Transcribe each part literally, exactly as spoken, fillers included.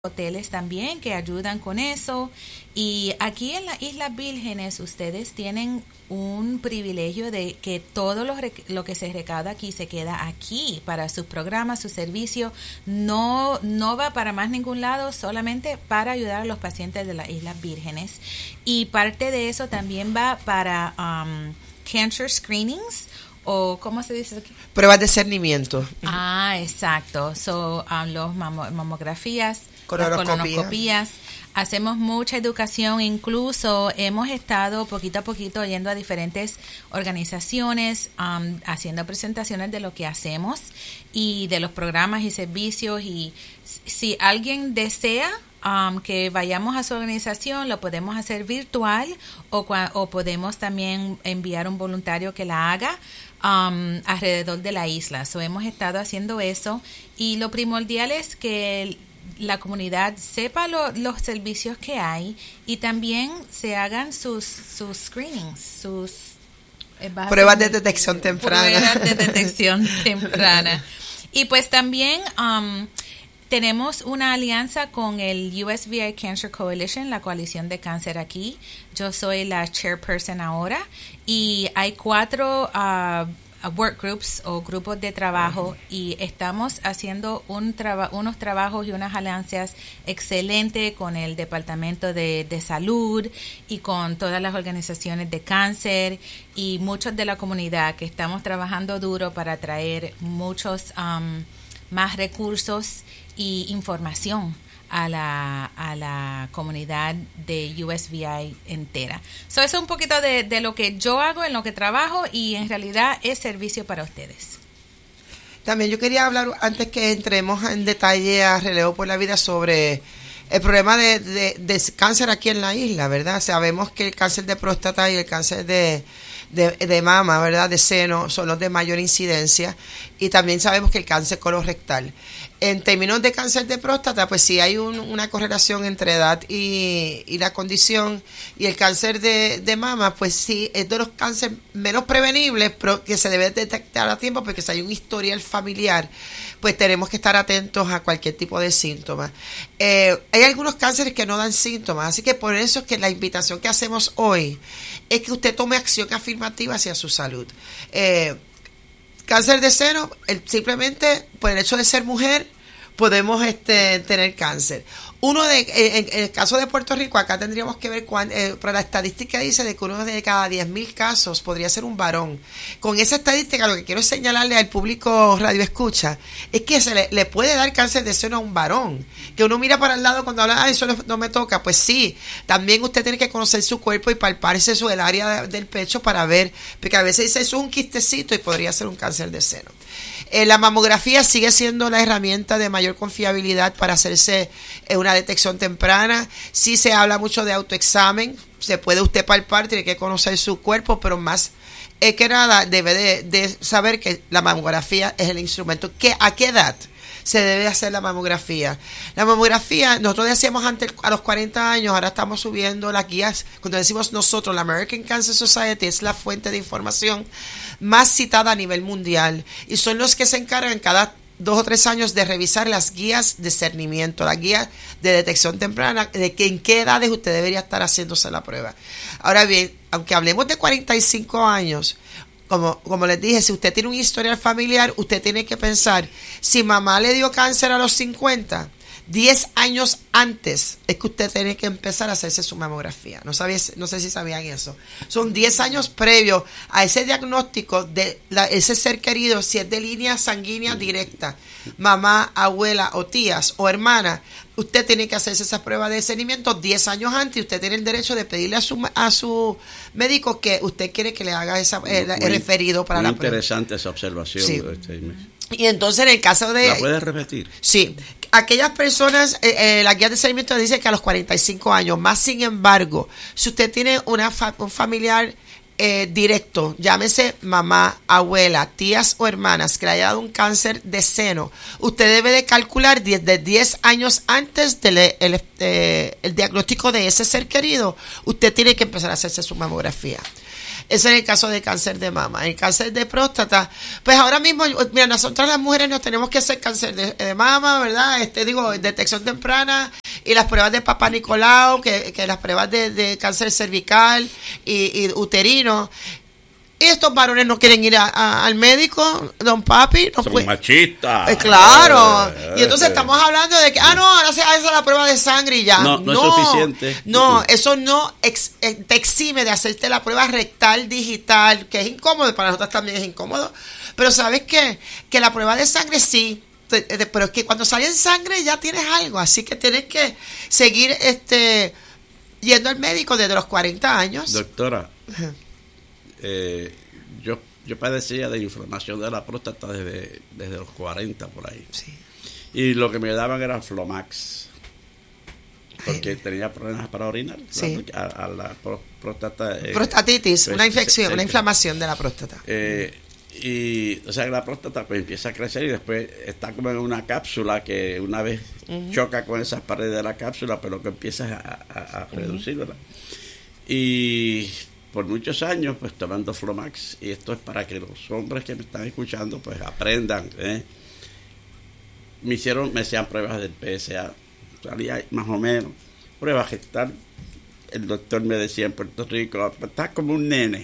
hoteles también que ayudan con eso. Y aquí en las Islas Vírgenes ustedes tienen un privilegio de que todo lo, lo que se recauda aquí se queda aquí para sus programas, su servicio. No, no va para más ningún lado, solamente para ayudar a los pacientes de las Islas Vírgenes. Y parte de eso también va para um, cancer screenings, o ¿cómo se dice aquí? Pruebas de cernimiento. Ah, exacto. So, um, los mamo mamografías, Colonoscopía. las colonoscopías. Hacemos mucha educación, incluso hemos estado poquito a poquito yendo a diferentes organizaciones, um, haciendo presentaciones de lo que hacemos y de los programas y servicios. Y si alguien desea um, que vayamos a su organización, lo podemos hacer virtual o, o podemos también enviar un voluntario que la haga um, alrededor de la isla. So, hemos estado haciendo eso y lo primordial es que la comunidad sepa lo, los servicios que hay y también se hagan sus, sus screenings, sus eh, pruebas de detección temprana. Pruebas de detección temprana. Y pues también um, tenemos una alianza con el U S V I Cancer Coalition, la coalición de cáncer aquí. Yo soy la chairperson ahora y hay cuatro uh, work groups o grupos de trabajo y estamos haciendo un traba, unos trabajos y unas alianzas excelentes con el Departamento de, de Salud y con todas las organizaciones de cáncer y muchos de la comunidad que estamos trabajando duro para traer muchos um, más recursos y información a la, a la comunidad de U S V I entera. So, eso es un poquito de, de lo que yo hago, en lo que trabajo y en realidad es servicio para ustedes. También yo quería hablar, antes que entremos en detalle a Relevo por la Vida, sobre el problema de, de, de cáncer aquí en la isla, ¿verdad? Sabemos que el cáncer de próstata y el cáncer de, de, de mama, ¿verdad?, de seno, son los de mayor incidencia, y también sabemos que el cáncer colorectal. En términos de cáncer de próstata, pues sí hay un, una correlación entre edad y, y la condición, y el cáncer de, de mama, pues sí, es de los cánceres menos prevenibles, pero que se debe detectar a tiempo, porque si hay un historial familiar, pues tenemos que estar atentos a cualquier tipo de síntomas. Eh, hay algunos cánceres que no dan síntomas, así que por eso es que la invitación que hacemos hoy es que usted tome acción afirmativa hacia su salud. Eh, Cáncer de seno, el, simplemente por el hecho de ser mujer, podemos este, tener cáncer. Uno de, en, en el caso de Puerto Rico, acá tendríamos que ver, cuán, eh, pero la estadística dice de que uno de cada diez mil casos podría ser un varón. Con esa estadística, lo que quiero señalarle al público radio escucha es que se le, le puede dar cáncer de seno a un varón. Que uno mira para el lado cuando habla, ah, eso no, no me toca. Pues sí, también usted tiene que conocer su cuerpo y palparse su, el área de, del pecho para ver, porque a veces dice, eso es un quistecito y podría ser un cáncer de seno. Eh, la mamografía sigue siendo la herramienta de mayor confiabilidad para hacerse eh, una detección temprana. Sí se habla mucho de autoexamen, se puede usted palpar, tiene que conocer su cuerpo, pero más eh, que nada debe de, de saber que la mamografía es el instrumento. ¿Qué, ¿A qué edad se debe hacer la mamografía? La mamografía, nosotros decíamos antes a los cuarenta años, ahora estamos subiendo las guías. Cuando decimos nosotros, la American Cancer Society es la fuente de información más citada a nivel mundial y son los que se encargan cada dos o tres años de revisar las guías de cernimiento, las guías de detección temprana, de que en qué edades usted debería estar haciéndose la prueba. Ahora bien, aunque hablemos de cuarenta y cinco años, Como, como les dije, si usted tiene un historial familiar, usted tiene que pensar, si mamá le dio cáncer a los cincuenta, diez años antes es que usted tiene que empezar a hacerse su mamografía. No sabía, no sé si sabían eso. Son diez años previos a ese diagnóstico de la, ese ser querido, si es de línea sanguínea directa, mamá, abuela o tías o hermanas. Usted tiene que hacerse esa prueba de seguimiento diez años antes y usted tiene el derecho de pedirle a su a su médico que usted quiere que le haga esa, eh, el referido para muy la prueba. Interesante esa observación. Sí. Este, y entonces en el caso de... ¿La puedes repetir? Sí. Aquellas personas, eh, eh, la guía de seguimiento dice que a los cuarenta y cinco años, más sin embargo, si usted tiene una fa un familiar eh, directo, llámese mamá, abuela, tías o hermanas que le haya dado un cáncer de seno, usted debe de calcular desde diez años antes del el, eh, el diagnóstico de ese ser querido, usted tiene que empezar a hacerse su mamografía. Ese es el caso de cáncer de mama. El cáncer de próstata, pues ahora mismo, mira, nosotras las mujeres nos tenemos que hacer cáncer de, de mama, ¿verdad? Este, digo, detección temprana y las pruebas de Papá Nicolau, que, que las pruebas de, de cáncer cervical y, y uterino. Y estos varones no quieren ir a, a, al médico, don papi. No Son fue, machistas. eh, claro. Eh, y entonces eh, estamos hablando de que, ah, no, ahora se hace la prueba de sangre y ya. No, no, no es suficiente. No, eso no ex, eh, te exime de hacerte la prueba rectal digital, que es incómodo, para nosotros también es incómodo. Pero ¿sabes qué? Que la prueba de sangre sí, te, te, pero es que cuando sale en sangre ya tienes algo, así que tienes que seguir este yendo al médico desde los cuarenta años. Doctora. Uh-huh. Eh, yo yo padecía de inflamación de la próstata desde, desde los cuarenta por ahí. Sí. Y lo que me daban era Flomax. Porque Ay. tenía problemas para orinar. Sí. A, a la próstata. Eh, Prostatitis, pues, una infección, se, una inflamación de la próstata. Eh, y, o sea, la próstata pues empieza a crecer y después está como en una cápsula que una vez uh-huh. choca con esas paredes de la cápsula, pero que empieza a, a, a uh-huh. reducir, ¿verdad? Y por muchos años, pues tomando Flomax, y esto es para que los hombres que me están escuchando, pues aprendan, ¿eh? Me hicieron, me hacían pruebas del P S A, salía más o menos, pruebas gestal. El doctor me decía en Puerto Rico, estás como un nene,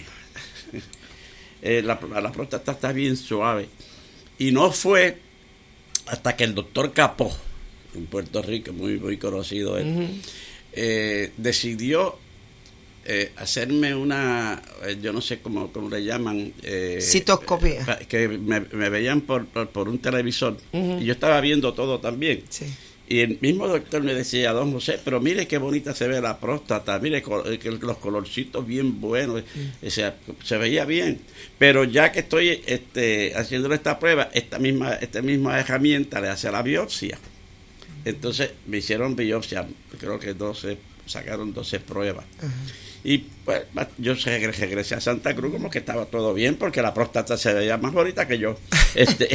eh, la, la próstata está bien suave. Y no fue hasta que el doctor Capó, en Puerto Rico, muy, muy conocido él, uh-huh. eh, decidió Eh, hacerme una, eh, yo no sé cómo, cómo le llaman, eh, citoscopia, eh, que me, me veían por, por, por un televisor uh-huh. y yo estaba viendo todo también. Sí. Y el mismo doctor me decía, don José, pero mire qué bonita se ve la próstata, mire que los colorcitos bien buenos, uh-huh. o sea, se veía bien, pero ya que estoy este, haciéndole esta prueba, esta misma, esta misma herramienta le hace la biopsia. Entonces me hicieron biopsia, creo que doce, sacaron doce pruebas. Uh-huh. Y pues yo regresé a Santa Cruz como que estaba todo bien porque la próstata se veía más bonita que yo. Este,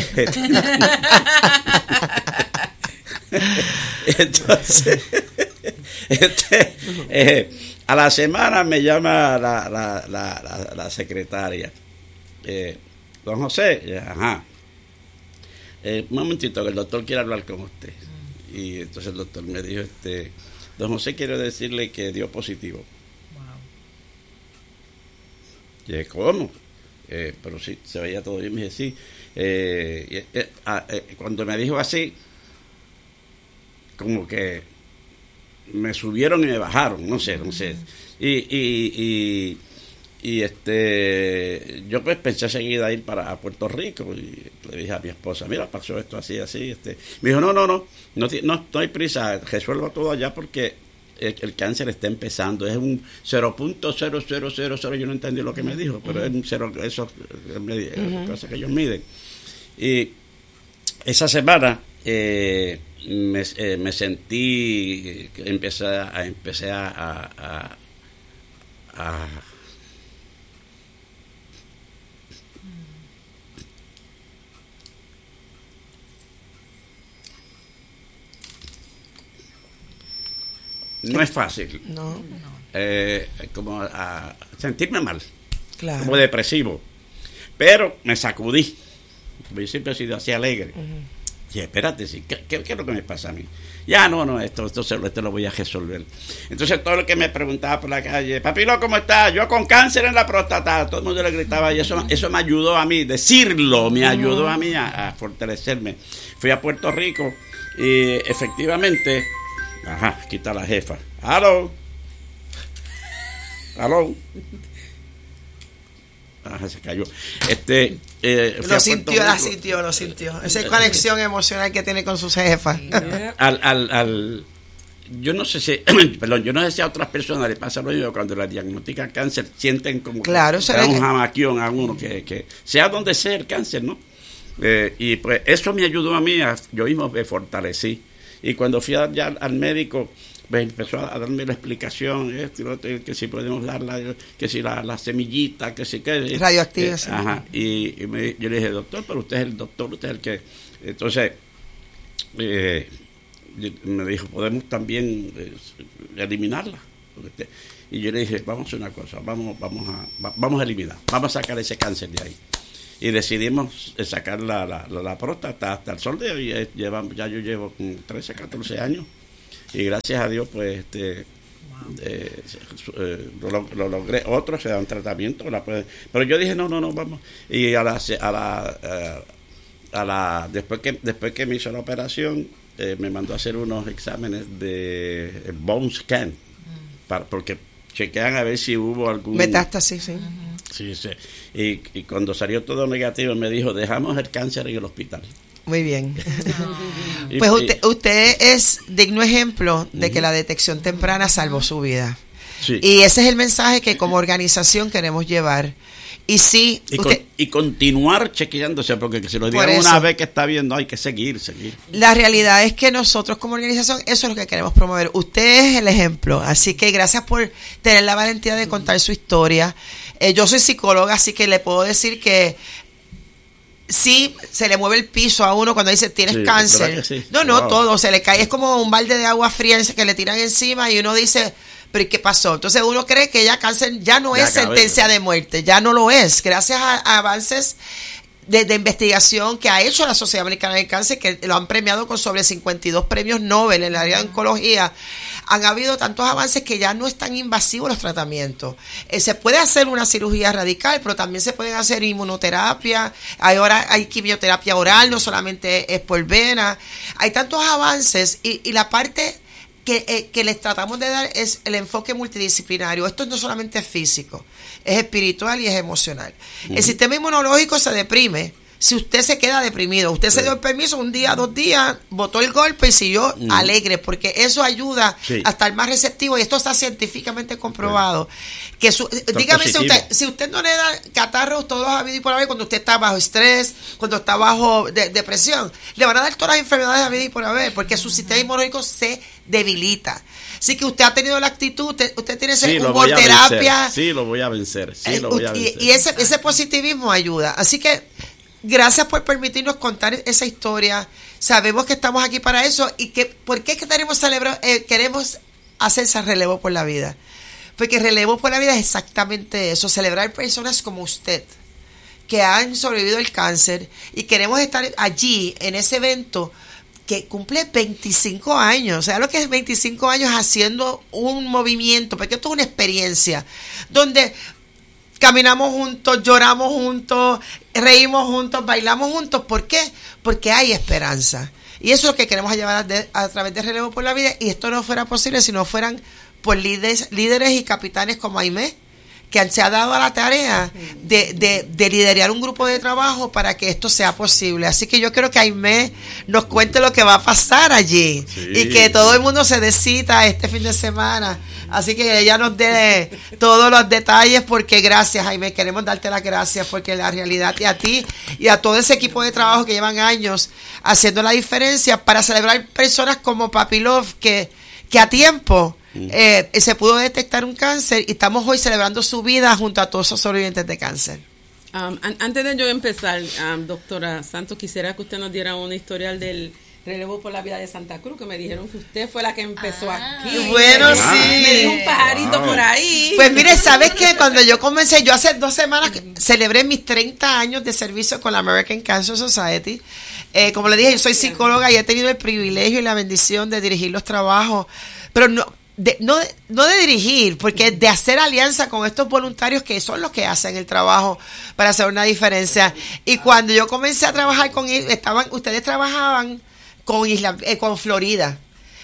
entonces, este, eh, a la semana me llama la, la, la, la, la secretaria. Eh, don José, ajá. Eh, un momentito, que el doctor quiere hablar con usted. Y entonces el doctor me dijo, este, don José, quiero decirle que dio positivo. Y dije, ¿cómo? Eh, pero sí, se veía todo bien. Me dije, sí. Eh, eh, eh, cuando me dijo así, como que me subieron y me bajaron, no sé, no sé. Y, y, y, y este, yo pues pensé seguida ir para a Puerto Rico y le dije a mi esposa, mira, pasó esto así, así. Este. Me dijo, no, no, no, no, no, no hay prisa, resuelvo todo allá porque El, el cáncer está empezando, es un cero punto cero cero cero cero, yo no entendí lo que me dijo, pero uh-huh. es un cero, eso es uh-huh. cosa que ellos miden. Y esa semana eh, me, eh, me sentí, empecé a, empecé a, a, a, a no es fácil. No. Eh, como a sentirme mal. Claro. Como depresivo. Pero me sacudí. Yo siempre he sido así alegre. Uh-huh. Y espérate, ¿sí? ¿Qué, qué, ¿qué es lo que me pasa a mí? Ya, no, no, esto, esto, esto, esto lo voy a resolver. Entonces todo lo que me preguntaba por la calle, Papilo, ¿cómo estás? Yo con cáncer en la próstata. Todo el mundo le gritaba y eso, eso me ayudó a mí, decirlo, me ayudó a mí a, a fortalecerme. Fui a Puerto Rico y efectivamente... Ajá, aquí está la jefa. ¿Aló? ¿Aló? Ajá, se cayó. Este, eh, lo sintió, la sintió, lo sintió. Esa es conexión emocional que tiene con sus jefas. Al, al, al, yo no sé si, perdón, yo no sé si a otras personas les pasa lo mismo cuando le diagnostican cáncer, sienten como claro, que da un jamaquión a uno, que, que sea donde sea el cáncer, ¿no? Eh, y pues eso me ayudó a mí, a, yo mismo me fortalecí. Y cuando fui a, ya al médico, pues empezó a, a darme la explicación, esto, que si podemos darla, que si la, la semillita, que si que... Radioactiva. Eh, ajá, y, y me, yo le dije, doctor, pero usted es el doctor, usted es el que... Entonces, eh, me dijo, podemos también eh, eliminarla. Y yo le dije, vamos a hacer una cosa, vamos, vamos, a, vamos a eliminar, vamos a sacar ese cáncer de ahí. Y decidimos sacar la, la, la, la próstata hasta el sol de hoy. Lleva, ya yo llevo trece, catorce años. Y gracias a Dios, pues, este, wow. eh, eh, lo, lo logré. Otros se dan tratamiento, la pueden, pero yo dije, no, no, no, vamos. Y a la, a la, uh, a la después que después que me hizo la operación, eh, me mandó a hacer unos exámenes de bone scan, mm. para, porque chequean a ver si hubo algún metástasis, sí. Uh-huh. Sí, sí. Y, y cuando salió todo negativo, me dijo, dejamos el cáncer en el hospital. Muy bien. No. Pues usted, usted es digno ejemplo de que la detección temprana salvó su vida. Sí. Y ese es el mensaje que como organización queremos llevar. Y sí, y, usted, con, y continuar chequeándose, porque si lo digan una vez que está viendo, hay que seguir, seguir. La realidad es que nosotros como organización, eso es lo que queremos promover. Usted es el ejemplo, así que gracias por tener la valentía de contar su historia. Eh, yo soy psicóloga, así que le puedo decir que sí, se le mueve el piso a uno cuando dice tienes sí, cáncer. Sí. No, no, wow. todo se le cae. Es como un balde de agua fría que le tiran encima y uno dice, pero ¿qué pasó? Entonces uno cree que ya cáncer ya no ya es cabello. sentencia de muerte, ya no lo es. Gracias a, a avances de, de investigación que ha hecho la Sociedad Americana del Cáncer, que lo han premiado con sobre cincuenta y dos premios Nobel en el área de oncología, han habido tantos avances que ya no es tan invasivos los tratamientos. Eh, se puede hacer una cirugía radical, pero también se pueden hacer inmunoterapia, hay ahora hay quimioterapia oral, no solamente es por vena. Hay tantos avances y, y la parte que, eh, que les tratamos de dar es el enfoque multidisciplinario. Esto no solamente es físico, es espiritual y es emocional. Uh-huh. El sistema inmunológico se deprime si usted se queda deprimido. Usted sí. se dio el permiso un día, dos días, botó el golpe y siguió uh-huh. alegre, porque eso ayuda sí. a estar más receptivo, y esto está científicamente comprobado. Sí. Que su, dígame si usted, si usted no le da catarros todos habidos y por haber, cuando usted está bajo estrés, cuando está bajo de, depresión, le van a dar todas las enfermedades habidas y por haber, porque su sistema inmunológico se debilita. Así que usted ha tenido la actitud, usted, usted tiene esa sí, humorterapia. Sí, lo voy a vencer. Sí, lo voy a vencer. Y, y ese, ese positivismo ayuda. Así que gracias por permitirnos contar esa historia. Sabemos que estamos aquí para eso. ¿Y que por qué queremos celebrar, eh, queremos hacer ese relevo por la vida? Porque relevo por la vida es exactamente eso, celebrar personas como usted, que han sobrevivido al cáncer, y queremos estar allí en ese evento que cumple veinticinco años. O sea, lo que es veinticinco años haciendo un movimiento, porque esto es una experiencia donde caminamos juntos, lloramos juntos, reímos juntos, bailamos juntos. ¿Por qué? Porque hay esperanza. Y eso es lo que queremos llevar a, a través de Relevo por la Vida. Y esto no fuera posible si no fueran por líderes, líderes y capitanes como Aimé, que se ha dado a la tarea de, de, de liderar un grupo de trabajo para que esto sea posible. Así que yo quiero que Aimé nos cuente lo que va a pasar allí, sí. y que todo el mundo se decida este fin de semana. Así que ella nos dé todos los detalles, porque gracias, Aimé, queremos darte las gracias, porque la realidad, y a ti y a todo ese equipo de trabajo que llevan años haciendo la diferencia para celebrar personas como Papi Love, que, que a tiempo Eh, se pudo detectar un cáncer, y estamos hoy celebrando su vida junto a todos esos sobrevivientes de cáncer. Um, an- antes de yo empezar, um, doctora Santos, quisiera que usted nos diera un historial del Relevo por la Vida de Santa Cruz, que me dijeron que usted fue la que empezó ah, aquí. Bueno, me, sí. Me dijo un pajarito wow. por ahí. Pues mire, ¿sabes qué? Cuando yo comencé, yo hace dos semanas celebré mis treinta años de servicio con la American Cancer Society. Eh, como le dije, yo soy psicóloga y he tenido el privilegio y la bendición de dirigir los trabajos, pero no... De, no, no de dirigir, porque de hacer alianza con estos voluntarios que son los que hacen el trabajo para hacer una diferencia. Y cuando yo comencé a trabajar con ellos, estaban, ustedes trabajaban con Isla, eh, con Florida.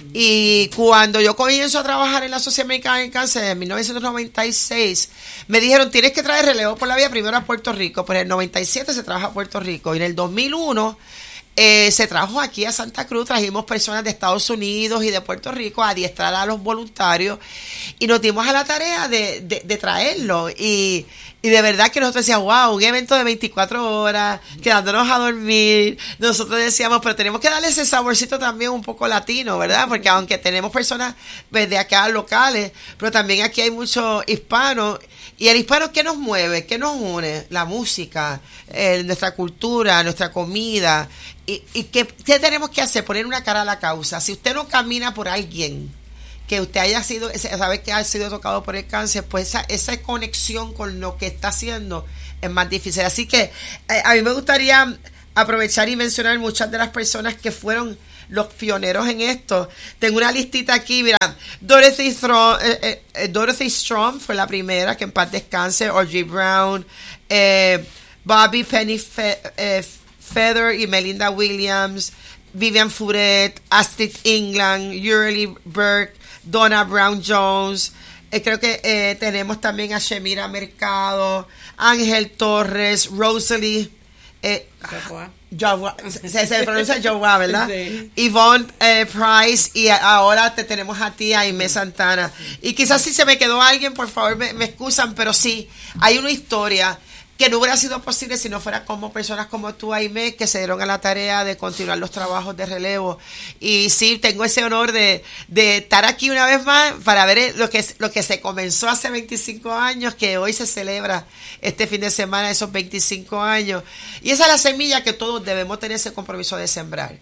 Y cuando yo comienzo a trabajar en la Sociedad Americana del Cáncer en mil novecientos noventa y seis, me dijeron, tienes que traer Relevo por la Vida primero a Puerto Rico. Pues en el noventa y siete se trabaja a Puerto Rico, y en el dos mil uno Eh, se trajo aquí a Santa Cruz. Trajimos personas de Estados Unidos y de Puerto Rico a adiestrar a los voluntarios, y nos dimos a la tarea de, de, de traerlo, y, y de verdad que nosotros decíamos, wow, un evento de veinticuatro horas, quedándonos a dormir. Nosotros decíamos, pero tenemos que darle ese saborcito también un poco latino, ¿verdad? Porque aunque tenemos personas de acá locales, pero también aquí hay muchos hispanos. Y el hispano, ¿qué nos mueve? ¿Qué nos une? La música, eh, nuestra cultura, nuestra comida. ¿Y, y qué, qué tenemos que hacer? Poner una cara a la causa. Si usted no camina por alguien que usted haya sido, sabe que ha sido tocado por el cáncer, pues esa, esa conexión con lo que está haciendo es más difícil. Así que eh, a mí me gustaría aprovechar y mencionar muchas de las personas que fueron los pioneros en esto. Tengo una listita aquí, mira, Dorothy Strom, eh, eh, Dorothy Strom fue la primera, que en paz descanse, Audrey Brown, eh, Bobby Penny Fe, eh, Feather y Melinda Williams, Vivian Furet, Astrid England, Yureli Burke, Donna Brown Jones, eh, creo que eh, tenemos también a Shemira Mercado, Ángel Torres, Rosalie, eh, Joa, se, se pronuncia Joa, ¿verdad? Sí. Yvonne eh, Price, y ahora te tenemos a ti, Aimee Santana. Y quizás si se me quedó alguien, por favor me, me excusan, pero sí, hay una historia que no hubiera sido posible si no fuera como personas como tú, Aimee, que se dieron a la tarea de continuar los trabajos de relevo. Y sí, tengo ese honor de, de estar aquí una vez más para ver lo que, lo que se comenzó hace veinticinco años, que hoy se celebra este fin de semana, esos veinticinco años. Y esa es la semilla que todos debemos tener ese compromiso de sembrar.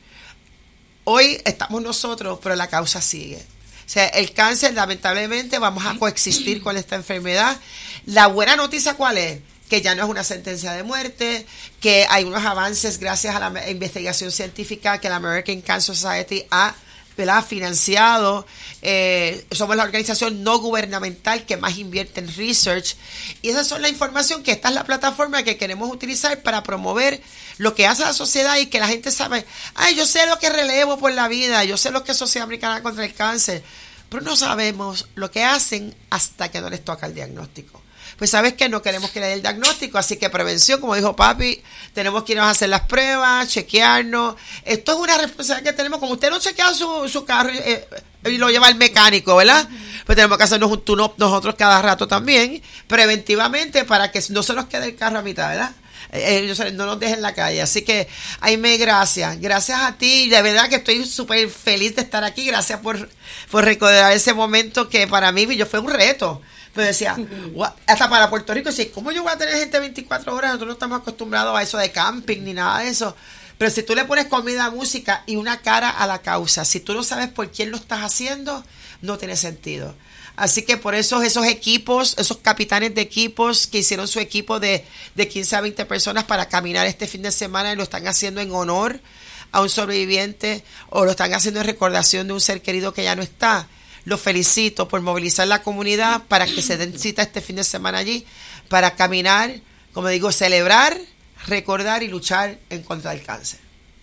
Hoy estamos nosotros, pero la causa sigue. O sea, el cáncer, lamentablemente, vamos a coexistir con esta enfermedad. La buena noticia, ¿cuál es? Que ya no es una sentencia de muerte, que hay unos avances gracias a la investigación científica que la American Cancer Society ha, ¿verdad?, financiado. Eh, somos la organización no gubernamental que más invierte en research. Y esa es la información, que esta es la plataforma que queremos utilizar para promover lo que hace la sociedad y que la gente sabe, ay, yo sé lo que relevo por la vida, yo sé lo que es Sociedad Americana contra el Cáncer, pero no sabemos lo que hacen hasta que no les toca el diagnóstico. Pues sabes que no queremos que le dé el diagnóstico, así que prevención, como dijo papi, tenemos que irnos a hacer las pruebas, chequearnos. Esto es una responsabilidad que tenemos. Como usted no chequea su, su carro eh, y lo lleva al mecánico, ¿verdad? Pues tenemos que hacernos un tune-up nosotros cada rato también, preventivamente, para que no se nos quede el carro a mitad, ¿verdad? Eh, eh, no nos dejen en la calle. Así que, Aimee, gracias. Gracias a ti. De verdad que estoy súper feliz de estar aquí. Gracias por, por recordar ese momento que para mí yo fue un reto. Pero decía, hasta para Puerto Rico, sí, ¿cómo yo voy a tener gente veinticuatro horas? Nosotros no estamos acostumbrados a eso de camping ni nada de eso. Pero si tú le pones comida, música y una cara a la causa, si tú no sabes por quién lo estás haciendo, no tiene sentido. Así que por eso esos equipos, esos capitanes de equipos que hicieron su equipo de, de quince a veinte personas para caminar este fin de semana, y lo están haciendo en honor a un sobreviviente, o lo están haciendo en recordación de un ser querido que ya no está. Los felicito por movilizar la comunidad para que se den cita este fin de semana allí, para caminar, como digo, celebrar, recordar y luchar en contra del cáncer.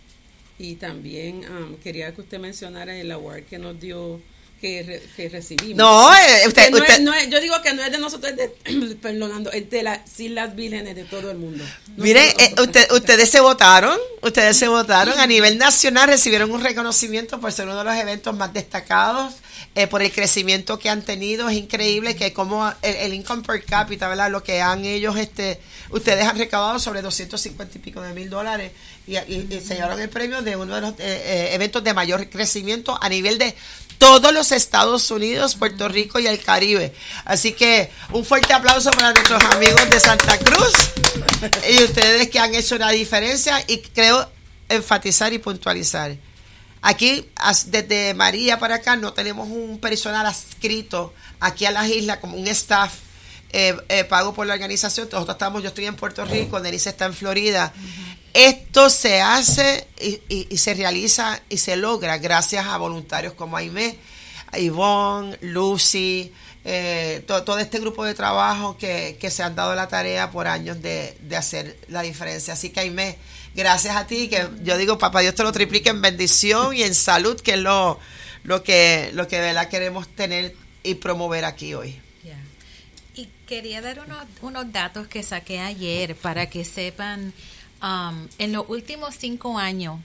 Y también um, quería que usted mencionara el award que nos dio, que, re, que recibimos. No, eh, usted, no usted es, no es, yo digo que no es de nosotros, es de, perdonando, es de las Islas Vírgenes de todo el mundo. No Mire, eh, usted, ustedes se votaron, ustedes se votaron a nivel nacional, recibieron un reconocimiento por ser uno de los eventos más destacados. Eh, por el crecimiento que han tenido. Es increíble que como el, el income per cápita, ¿verdad? Lo que han ellos, este, ustedes han recaudado sobre doscientos cincuenta y pico de mil dólares y, y, y se llevaron el premio de uno de los eh, eh, eventos de mayor crecimiento a nivel de todos los Estados Unidos, Puerto Rico y el Caribe. Así que un fuerte aplauso para nuestros amigos de Santa Cruz y ustedes que han hecho la diferencia, y creo enfatizar y puntualizar. Aquí, desde María para acá, no tenemos un personal adscrito aquí a las islas como un staff eh, eh, pago por la organización. Nosotros estamos, yo estoy en Puerto Rico, Denise está en Florida. Uh-huh. Esto se hace y, y, y se realiza y se logra gracias a voluntarios como Aimee, Ivonne, Lucy, eh, to, todo este grupo de trabajo que, que se han dado la tarea por años de, de hacer la diferencia. Así que, Aimee, gracias a ti, que yo digo, papá Dios te lo triplique en bendición y en salud, que es lo, lo que lo que de verdad queremos tener y promover aquí hoy. Yeah. Y quería dar unos, unos datos que saqué ayer para que sepan, um, en los últimos cinco años,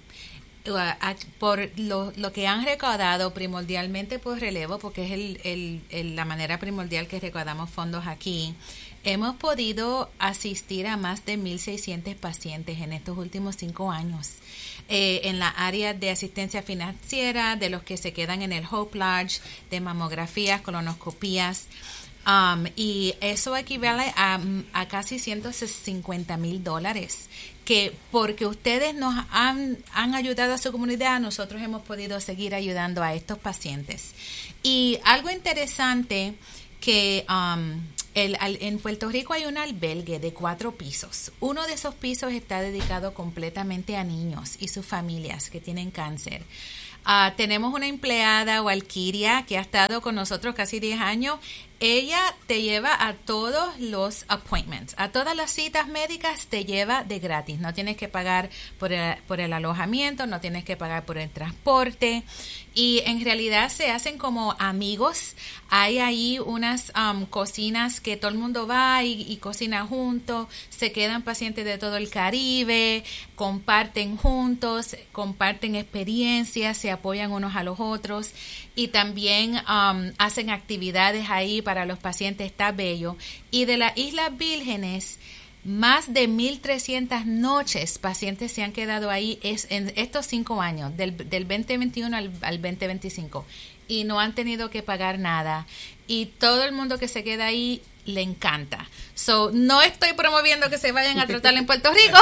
por lo, lo que han recaudado primordialmente por relevo, porque es el, el, el, la manera primordial que recaudamos fondos aquí, hemos podido asistir a más de mil seiscientos pacientes en estos últimos cinco años, eh, en la área de asistencia financiera, de los que se quedan en el Hope Lodge, de mamografías, colonoscopías. Um, y eso equivale a, a casi ciento cincuenta mil dólares, que porque ustedes nos han, han ayudado a su comunidad, nosotros hemos podido seguir ayudando a estos pacientes. Y algo interesante que um, el, al, en Puerto Rico hay un albergue de cuatro pisos. Uno de esos pisos está dedicado completamente a niños y sus familias que tienen cáncer. Uh, tenemos una empleada, Walkiria, que ha estado con nosotros casi diez años. Ella te lleva a todos los appointments, a todas las citas médicas te lleva de gratis. No tienes que pagar por el, por el alojamiento, no tienes que pagar por el transporte. Y en realidad se hacen como amigos. Hay ahí unas um, cocinas que todo el mundo va y, y cocina juntos. Se quedan pacientes de todo el Caribe, comparten juntos, comparten experiencias, se apoyan unos a los otros. Y también um, hacen actividades ahí para los pacientes, está bello. Y de las Islas Vírgenes, más de mil trescientas noches pacientes se han quedado ahí es, en estos cinco años, del, del veinte veintiuno al, al veinte veinticinco, y no han tenido que pagar nada. Y todo el mundo que se queda ahí le encanta. So, no estoy promoviendo que se vayan a tratar en Puerto Rico,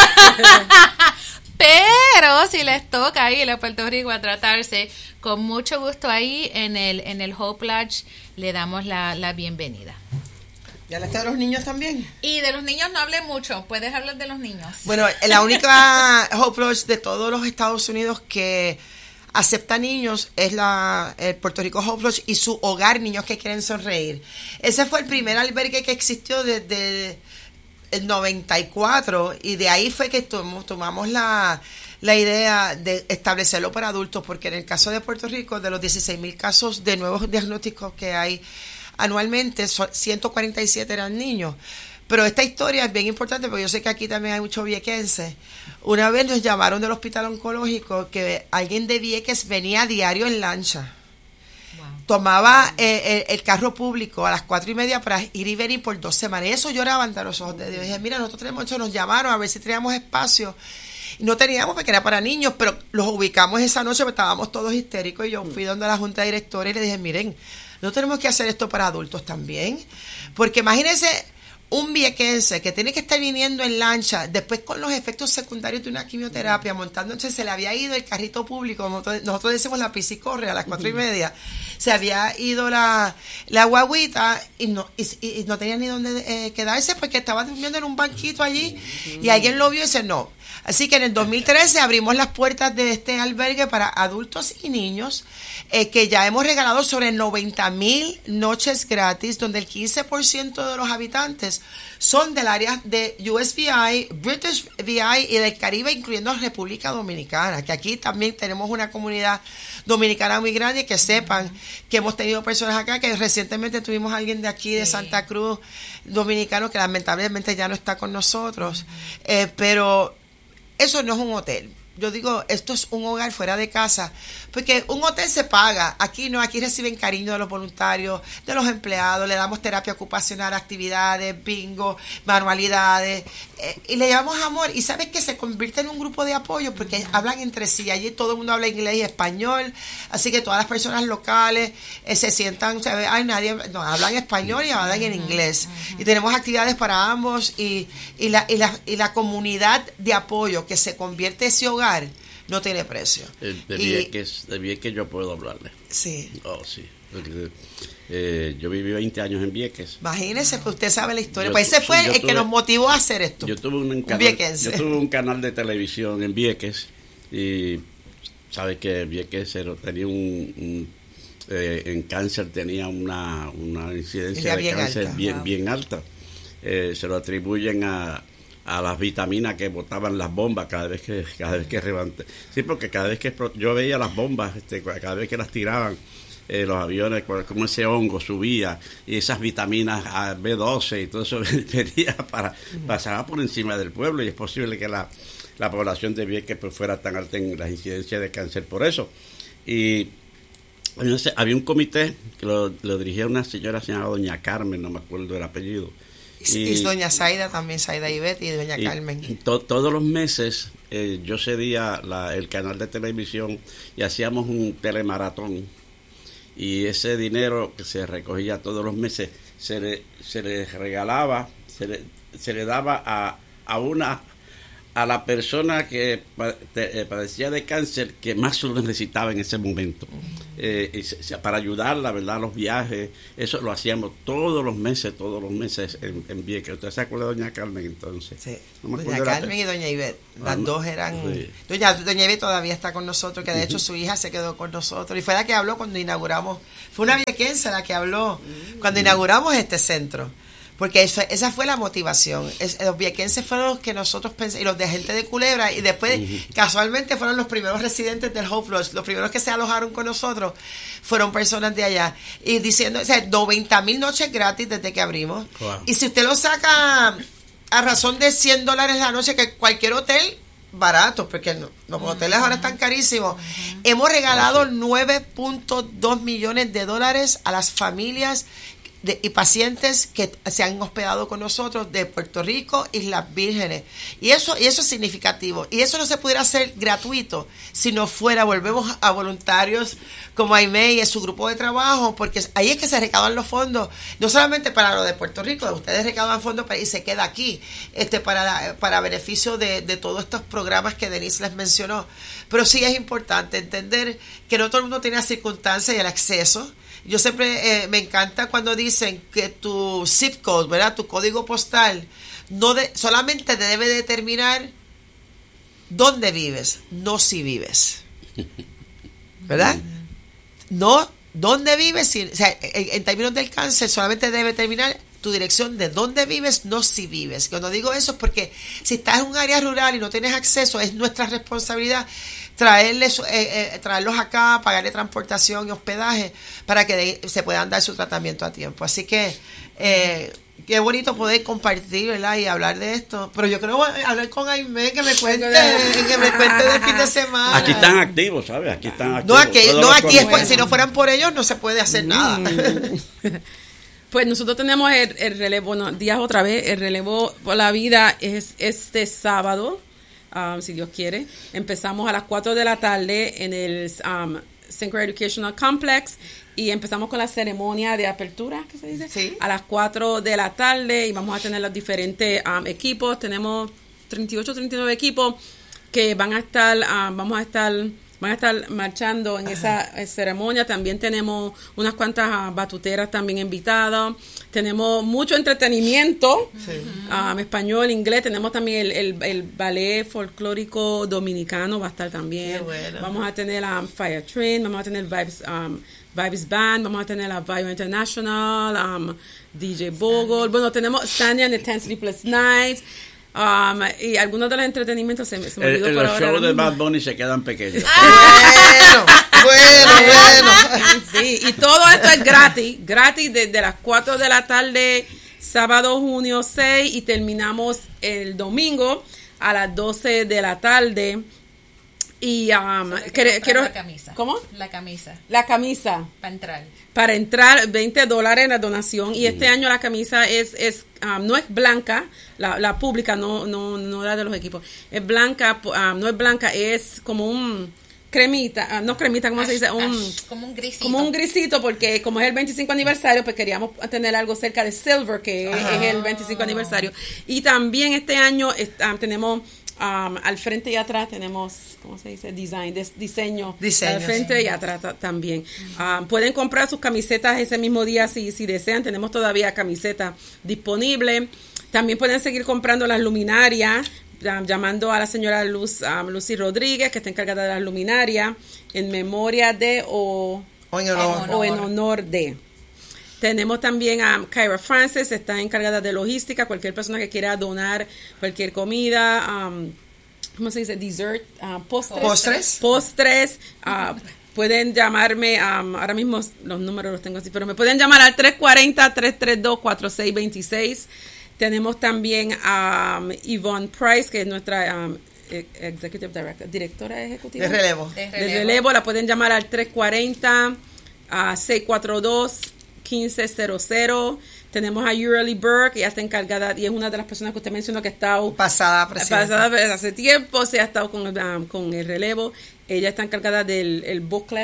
pero si les toca ir a Puerto Rico a tratarse, con mucho gusto ahí en el en el Hope Lodge le damos la, la bienvenida. ¿Ya hablaste de los niños también? Y de los niños no hablé mucho, puedes hablar de los niños. Bueno, la única Hope Lodge de todos los Estados Unidos que acepta niños es la el Puerto Rico Hope Lodge y su hogar Niños que Quieren Sonreír. Ese fue el primer albergue que existió desde el noventa y cuatro y de ahí fue que tomamos, tomamos la, la idea de establecerlo para adultos, porque en el caso de Puerto Rico, de los dieciséis mil casos de nuevos diagnósticos que hay anualmente, ciento cuarenta y siete eran niños. Pero esta historia es bien importante porque yo sé que aquí también hay muchos viequenses. Una vez nos llamaron del hospital oncológico que alguien de Vieques venía a diario en lancha. Wow. Tomaba eh, el, el carro público a las cuatro y media para ir y venir por dos semanas. Y eso lloraban de los ojos de Dios. Y dije, mira, nosotros tenemos esto, nos llamaron a ver si teníamos espacio. Y no teníamos porque era para niños, pero los ubicamos esa noche porque estábamos todos histéricos. Y yo fui donde la junta de directores y le dije, miren, no tenemos que hacer esto para adultos también. Porque imagínense un viequense que tiene que estar viniendo en lancha, después con los efectos secundarios de una quimioterapia, montando, entonces se le había ido el carrito público, nosotros decimos la piscicorre a las cuatro y media, se había ido la, la guaguita y no, y, y no tenía ni dónde eh, quedarse porque estaba durmiendo en un banquito allí y alguien lo vio y dice no. Así que en el dos mil trece abrimos las puertas de este albergue para adultos y niños, eh, que ya hemos regalado sobre noventa mil noches gratis, donde el quince por ciento de los habitantes son del área de U S V I, British V I y del Caribe, incluyendo República Dominicana, que aquí también tenemos una comunidad dominicana muy grande, que sepan que hemos tenido personas acá, que recientemente tuvimos a alguien de aquí, de Santa Cruz, dominicano, que lamentablemente ya no está con nosotros, eh, pero eso no es un hotel. Yo digo, esto es un hogar fuera de casa, porque un hotel se paga, aquí no, aquí reciben cariño de los voluntarios, de los empleados, le damos terapia ocupacional, actividades, bingo, manualidades, eh, y le llevamos amor, y sabes que se convierte en un grupo de apoyo, porque hablan entre sí, allí todo el mundo habla inglés y español, así que todas las personas locales eh, se sientan, se ve, ay, nadie, no, hablan español y hablan en inglés, y tenemos actividades para ambos, y, y, la, y, la, y la comunidad de apoyo que se convierte ese hogar no tiene precio. De Vieques, de Vieques yo puedo hablarle. Sí. Oh, sí. Porque, eh, yo viví veinte años en Vieques. Imagínese, pues usted sabe la historia. Yo, pues ese fue sí, el tuve, que nos motivó a hacer esto. Yo tuve un, un canal, viequense. Yo tuve un canal de televisión en Vieques y sabe que Vieques tenía un, un eh, en cáncer tenía una, una incidencia de bien cáncer alta. bien, Wow. bien alta. Eh, se lo atribuyen a a las vitaminas que botaban las bombas cada vez que cada vez que revanté. Sí, porque cada vez que yo veía las bombas, este, cada vez que las tiraban eh, los aviones, como ese hongo subía y esas vitaminas B doce y todo eso venía para pasaba por encima del pueblo, y es posible que la, la población de Vieques pues fuera tan alta en las incidencias de cáncer por eso. Y entonces, había un comité que lo, lo dirigía una señora llamada doña Carmen, no me acuerdo el apellido. Y, y doña Zaida también, Zaida Ivette y doña y Carmen. To, todos los meses eh, yo cedía la, el canal de televisión y hacíamos un telemaratón. y ese dinero que se recogía todos los meses se le, se le regalaba, se le, se le daba a, a una a la persona que padecía de cáncer que más lo necesitaba en ese momento, eh, y se, para ayudarla, ¿verdad? Los viajes, eso lo hacíamos todos los meses, todos los meses en, en Vieques. ¿Usted se acuerda de doña Carmen entonces? Sí, no doña Carmen y doña Ivette, las ah, dos eran... Sí. Doña, doña Ivette todavía está con nosotros, que de hecho su hija se quedó con nosotros, y fue la que habló cuando inauguramos, fue una viequense la que habló cuando inauguramos este centro. Porque eso, esa fue la motivación. Es, los viequenses fueron los que nosotros pensamos, y los de gente de Culebra, y después uh-huh. casualmente fueron los primeros residentes del Hope Lodge, los primeros que se alojaron con nosotros fueron personas de allá. Y diciendo, o sea, noventa mil noches gratis desde que abrimos. Wow. Y si usted lo saca a razón de cien dólares la noche, que cualquier hotel, barato, porque no, los uh-huh. hoteles ahora están carísimos. Uh-huh. Hemos regalado nueve punto dos millones de dólares a las familias De, y pacientes que se han hospedado con nosotros de Puerto Rico, Islas Vírgenes, y eso y eso es significativo, y eso no se pudiera hacer gratuito si no fuera, volvemos a voluntarios como Aimee y su grupo de trabajo, porque ahí es que se recaudan los fondos, no solamente para lo de Puerto Rico, ustedes recaudan fondos para, y se queda aquí, este para, para beneficio de, de todos estos programas que Denise les mencionó, pero sí es importante entender que no todo el mundo tiene las circunstancias y el acceso. Yo siempre eh, me encanta cuando dicen que tu zip code, ¿verdad? Tu código postal, no de, solamente te debe determinar dónde vives, no si vives. ¿Verdad? No dónde vives, si, o sea, en, en términos del cáncer, solamente debe determinar tu dirección de dónde vives, no si vives. Cuando digo eso es porque si estás en un área rural y no tienes acceso, es nuestra responsabilidad traerles, eh, eh, traerlos acá, pagarle transportación y hospedaje para que de, se puedan dar su tratamiento a tiempo. Así que eh, qué bonito poder compartir, ¿verdad? Y hablar de esto. Pero yo creo hablar con Aimee, que me cuente, que me cuente del fin de semana. Aquí están activos, ¿sabes? Aquí están activos. No, aquí, no, aquí es, bueno. Si no fueran por ellos no se puede hacer mm. nada. Pues nosotros tenemos el, el relevo, bueno, días otra vez, el relevo por la vida es este sábado. Um, si Dios quiere. Empezamos a las cuatro de la tarde en el um, Sinclair Educational Complex y empezamos con la ceremonia de apertura, ¿qué se dice? Sí. A las cuatro de la tarde y vamos a tener los diferentes um, equipos. Tenemos treinta y ocho, treinta y nueve equipos que van a estar, um, vamos a estar, van a estar marchando en Ajá. esa eh, ceremonia. También tenemos unas cuantas uh, batuteras también invitadas. Tenemos mucho entretenimiento, sí. um, español, inglés. Tenemos también el, el, el ballet folclórico dominicano, va a estar también. Bueno. Vamos a tener um, Fire Train, vamos a tener Vibes, um, Vibes Band, vamos a tener la Bio International, um, D J Bogle. Bueno, tenemos Standing and the Ten Sleepless Nights. Um, y algunos de los entretenimientos se, se me olvidó el, por los ahora. Los shows de Bad Bunny se quedan pequeños. Bueno, bueno, bueno. Sí, y todo esto es gratis, gratis desde las cuatro de la tarde, sábado junio seis, y terminamos el domingo a las doce de la tarde. Y um, so, quiero, quiero la camisa. ¿Cómo? La camisa. La camisa. Para entrar. Para entrar, veinte dólares en la donación. Y este año la camisa es, es um, no es blanca, la, la pública, no, no, no la de los equipos. Es blanca, um, no es blanca, es como un cremita, uh, no cremita, ¿cómo ash, se dice? Un, ash, como un grisito. Como un grisito, porque como es el veinticinco aniversario, pues queríamos tener algo cerca de silver, que es, es el veinticinco aniversario. Y también este año um, tenemos... Um, al frente y atrás tenemos, ¿cómo se dice? Design, des, diseño. Diseños. Al frente y atrás t- también. Um, pueden comprar sus camisetas ese mismo día si, si desean. Tenemos todavía camisetas disponibles. También pueden seguir comprando las luminarias, um, llamando a la señora Luz, um, Lucy Rodríguez, que está encargada de las luminarias, en memoria de o, o, en, honor. o en honor de. Tenemos también a um, Kyra Francis, está encargada de logística. Cualquier persona que quiera donar cualquier comida, um, ¿cómo se dice? Dessert, uh, postres. Postres. Postres. Uh, pueden llamarme, um, ahora mismo los números los tengo así, pero me pueden llamar al tres cuatro cero, tres tres dos, cuatro seis dos seis. Tenemos también a um, Yvonne Price, que es nuestra... Um, Executive Director, directora ejecutiva de relevo. De relevo. De relevo. La pueden llamar al tres cuatro cero, seis cuatro dos, uno cinco cero cero. Tenemos a Yureli Burke, ella está encargada y es una de las personas que usted mencionó que ha estado pasada, pasada hace tiempo, se ha estado con, um, con el relevo. Ella está encargada del el booklet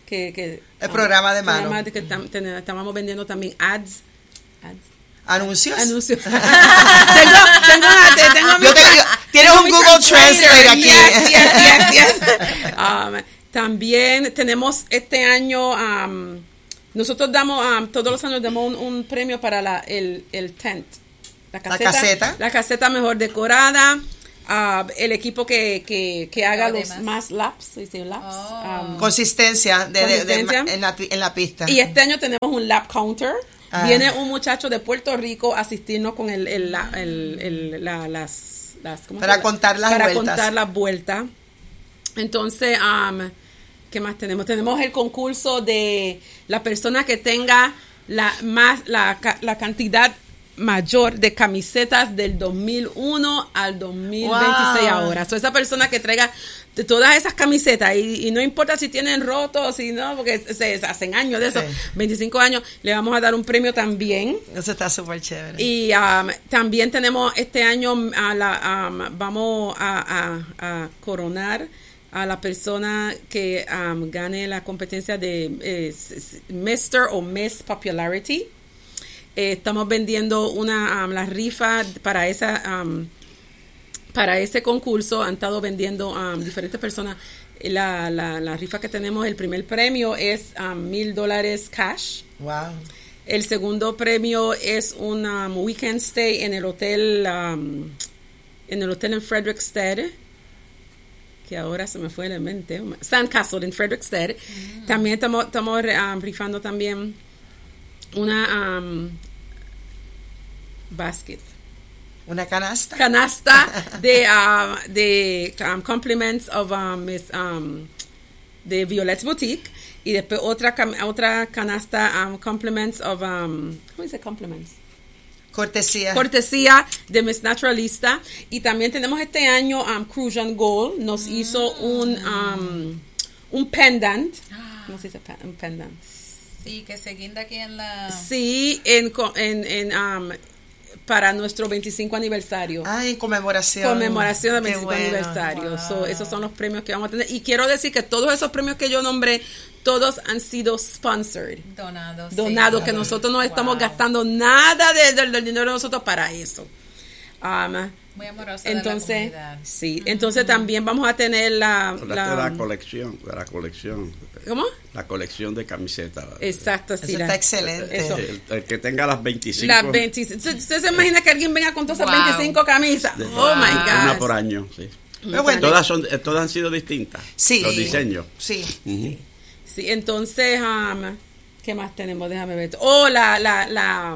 que, que el programa de mano. programa de que tam, ten, estábamos vendiendo también ads. ads. ¿Anuncios? Anuncios. tengo, tengo, una, tengo Yo te, yo, tienes un Google Translate aquí. Yes, yes, yes, yes. Um, también tenemos este año, um, nosotros damos, um, todos los años damos un, un premio para la, el, el tent. La caseta, la caseta. La caseta mejor decorada. Uh, el equipo que, que, que haga los más, más laps, ¿sí? laps Oh. um, Consistencia, de, consistencia. De, de, en, la, en la pista. Y este año tenemos un lap counter. Ah. Viene un muchacho de Puerto Rico a asistirnos con el, el, la, el, el la, las, las ¿cómo para se contar las para vueltas. contar las vueltas. Entonces, um, ¿qué más tenemos? Tenemos el concurso de la persona que tenga la más la, la cantidad mayor de camisetas del dos mil uno al dos mil veintiséis wow. ahora. So, esa persona que traiga de todas esas camisetas y, y no importa si tienen rotos, si no, porque se, se hacen años de eso, sí. veinticinco años, le vamos a dar un premio también. Eso está súper chévere. Y um, también tenemos este año, a la, um, vamos a, a, a coronar a la persona que um, gane la competencia de eh, mister o Miss Popularity. Eh, estamos vendiendo una um, la rifa para esa um, para ese concurso. Han estado vendiendo um, diferentes personas. La, la, la rifa que tenemos, el primer premio es um, mil dólares cash. Wow. El segundo premio es un um, weekend stay en el hotel um, en el hotel en Frederiksted, que ahora se me fue de la mente, Sandcastle en Frederiksted. Mm. También estamos estamos um, rifando también una um, basket, una canasta canasta de uh, de um, compliments of um, Miss um, de Violet's Boutique, y después otra otra canasta um, compliments of um, ¿cómo dice compliments? cortesía cortesía de Miss Naturalista. Y también tenemos este año um, Crucian Gold nos mm. hizo un um, un pendant. ¿Cómo se dice un pendant? Sí, que se guinda aquí en la... Sí, en, en, en um, para nuestro veinticinco aniversario. Ah, en conmemoración. Conmemoración del veinticinco bueno. aniversario. Wow. So, esos son los premios que vamos a tener. Y quiero decir que todos esos premios que yo nombré, todos han sido sponsored. Donados. Donados, sí. que nosotros no Wow. estamos gastando nada de, de, del dinero de nosotros para eso. Um, Muy amorosa entonces, de la comunidad. sí, entonces mm. también vamos a tener la... La, la colección, la colección. ¿Cómo? La colección de camisetas. Exacto, sí. Eso la, está excelente. Eso. El, el que tenga las veinticinco. Las veinticinco. ¿Usted se imagina que alguien venga con todas esas Wow. veinticinco camisas? De, Oh, my God. Una por año, sí. Pero bueno, Todas, son, todas han sido distintas. Sí. Los diseños. Sí. Uh-huh. Sí, entonces, um, ¿qué más tenemos? Déjame ver. Oh, la, la, la,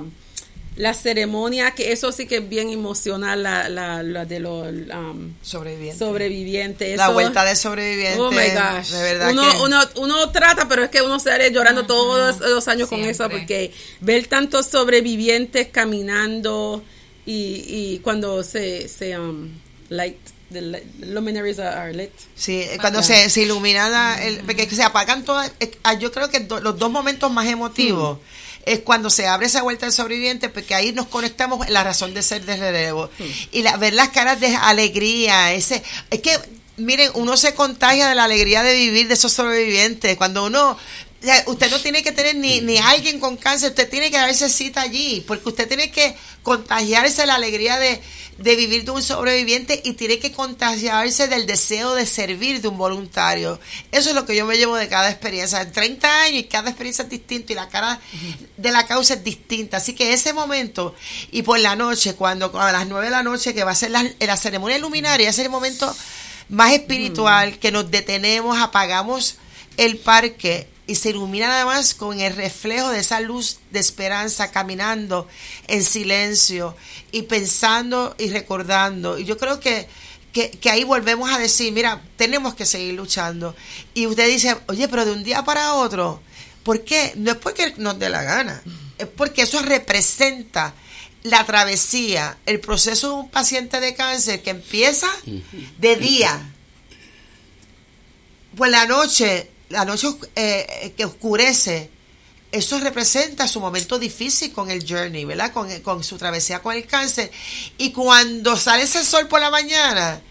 la ceremonia, que eso sí que es bien emocional, la, la, la de los um, sobrevivientes. sobrevivientes. La eso, vuelta de sobrevivientes. Oh my gosh. De verdad uno, que... uno, uno trata, pero es que uno sale llorando uh-huh. todos los años Siempre. con eso, porque ver tantos sobrevivientes caminando y, y cuando se, se um, light. The luminaries are lit. Sí, cuando ah, se, se ilumina la, el, porque se apagan todas. Yo creo que do, los dos momentos más emotivos mm. es cuando se abre esa vuelta del sobreviviente, porque ahí nos conectamos en la razón de ser de relevo mm. y la, ver las caras de alegría. Ese, es que miren, uno se contagia de la alegría de vivir de esos sobrevivientes. Cuando uno usted no tiene que tener ni, ni alguien con cáncer, usted tiene que darse cita allí, porque usted tiene que contagiarse la alegría de, de vivir de un sobreviviente y tiene que contagiarse del deseo de servir de un voluntario. Eso es lo que yo me llevo de cada experiencia. treinta años y cada experiencia es distinta y la cara de la causa es distinta. Así que ese momento, y por la noche, cuando a las nueve de la noche, que va a ser la, la ceremonia luminaria, ese es el momento más espiritual, que nos detenemos, apagamos el parque y se ilumina además con el reflejo de esa luz de esperanza, caminando en silencio y pensando y recordando. Y yo creo que, que, que ahí volvemos a decir, mira, tenemos que seguir luchando. Y usted dice, oye, pero de un día para otro, ¿por qué? No es porque nos dé la gana, es porque eso representa la travesía, el proceso de un paciente de cáncer que empieza de día, pues la noche, la noche eh, que oscurece, eso representa su momento difícil con el journey, ¿verdad? Con, con su travesía con el cáncer. Y cuando sale ese sol por la mañana,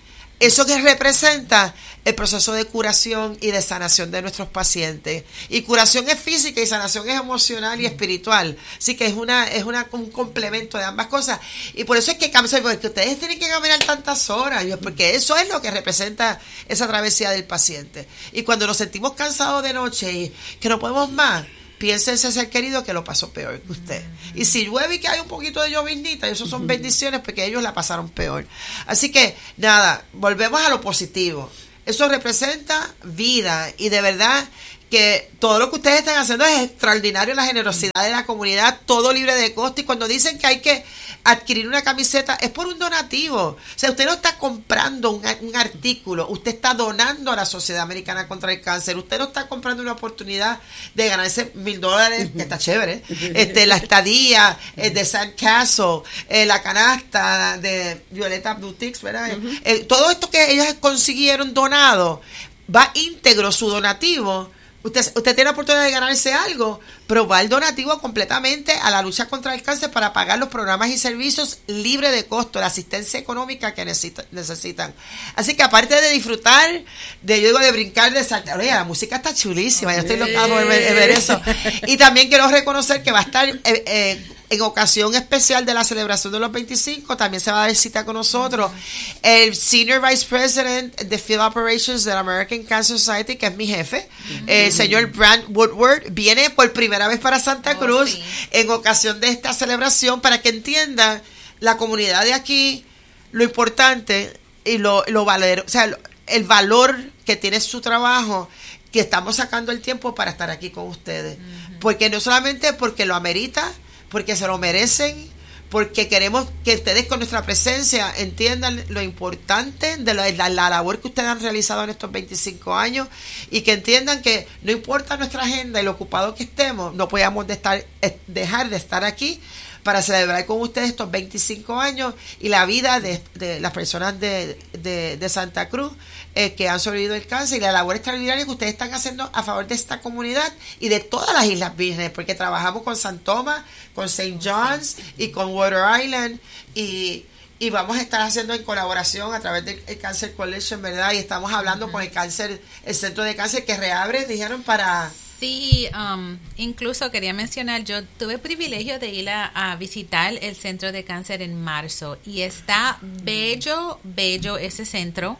Eso que representa el proceso de curación y de sanación de nuestros pacientes. Y curación es física y sanación es emocional y espiritual. Así que es una es una un complemento de ambas cosas. Y por eso es que cáncer, porque ustedes tienen que caminar tantas horas, porque eso es lo que representa esa travesía del paciente. Y cuando nos sentimos cansados de noche y que no podemos más, piensa ese ser querido que lo pasó peor que usted. Y si llueve y que hay un poquito de lloviznita, eso son bendiciones porque ellos la pasaron peor. Así que, nada, volvemos a lo positivo. Eso representa vida y de verdad que todo lo que ustedes están haciendo es extraordinario, la generosidad de la comunidad, todo libre de costo. Y cuando dicen que hay que adquirir una camiseta, es por un donativo. O sea, usted no está comprando un, un artículo, usted está donando a la Sociedad Americana contra el Cáncer. Usted no está comprando una oportunidad de ganarse mil dólares, que está chévere, este, la estadía eh, de San Castle, eh, la canasta de Violeta Boutiques, ¿verdad? Uh-huh. Eh, todo esto que ellos consiguieron donado, va íntegro su donativo. Usted, usted tiene la oportunidad de ganarse algo, pero va el donativo completamente a la lucha contra el cáncer para pagar los programas y servicios libre de costo, la asistencia económica que necesita, necesitan. Así que aparte de disfrutar, de yo digo de brincar, de saltar, oye, la música está chulísima, yo estoy loca de ver, de ver eso. Y también quiero reconocer que va a estar eh, eh, en ocasión especial de la celebración de los veinticinco, también se va a dar cita con nosotros el Senior Vice President de Field Operations de la American Cancer Society, que es mi jefe, mm-hmm. el señor Brant Woodward, viene por primera vez para Santa Cruz oh, sí. en ocasión de esta celebración para que entiendan la comunidad de aquí, lo importante y lo, lo valor, o sea, lo, el valor que tiene su trabajo, que estamos sacando el tiempo para estar aquí con ustedes. Mm-hmm. Porque no solamente porque lo amerita, porque se lo merecen, porque queremos que ustedes con nuestra presencia entiendan lo importante de la, la, la labor que ustedes han realizado en estos veinticinco años y que entiendan que no importa nuestra agenda y lo ocupado que estemos, no podemos de estar, dejar de estar aquí para celebrar con ustedes estos veinticinco años y la vida de, de las personas de, de, de Santa Cruz eh, que han sobrevivido el cáncer y la labor extraordinaria que ustedes están haciendo a favor de esta comunidad y de todas las Islas Vírgenes, porque trabajamos con San Tomás, con Saint John's y con Water Island y, y vamos a estar haciendo en colaboración a través del Cancer Coalition, ¿verdad? Y estamos hablando uh-huh. con el cáncer, el centro de cáncer que reabre, dijeron, para... Sí, um, incluso quería mencionar, yo tuve el privilegio de ir a, a visitar el centro de cáncer en marzo y está bello, bello ese centro.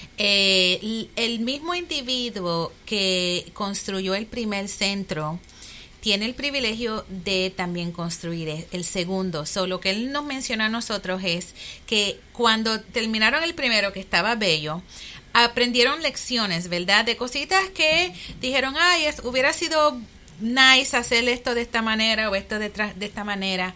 Eh, el, el mismo individuo que construyó el primer centro tiene el privilegio de también construir el segundo. So, lo que él nos menciona a nosotros es que cuando terminaron el primero, que estaba bello, aprendieron lecciones, ¿verdad? De cositas que dijeron, ay, es, hubiera sido nice hacer esto de esta manera o esto de, de esta manera.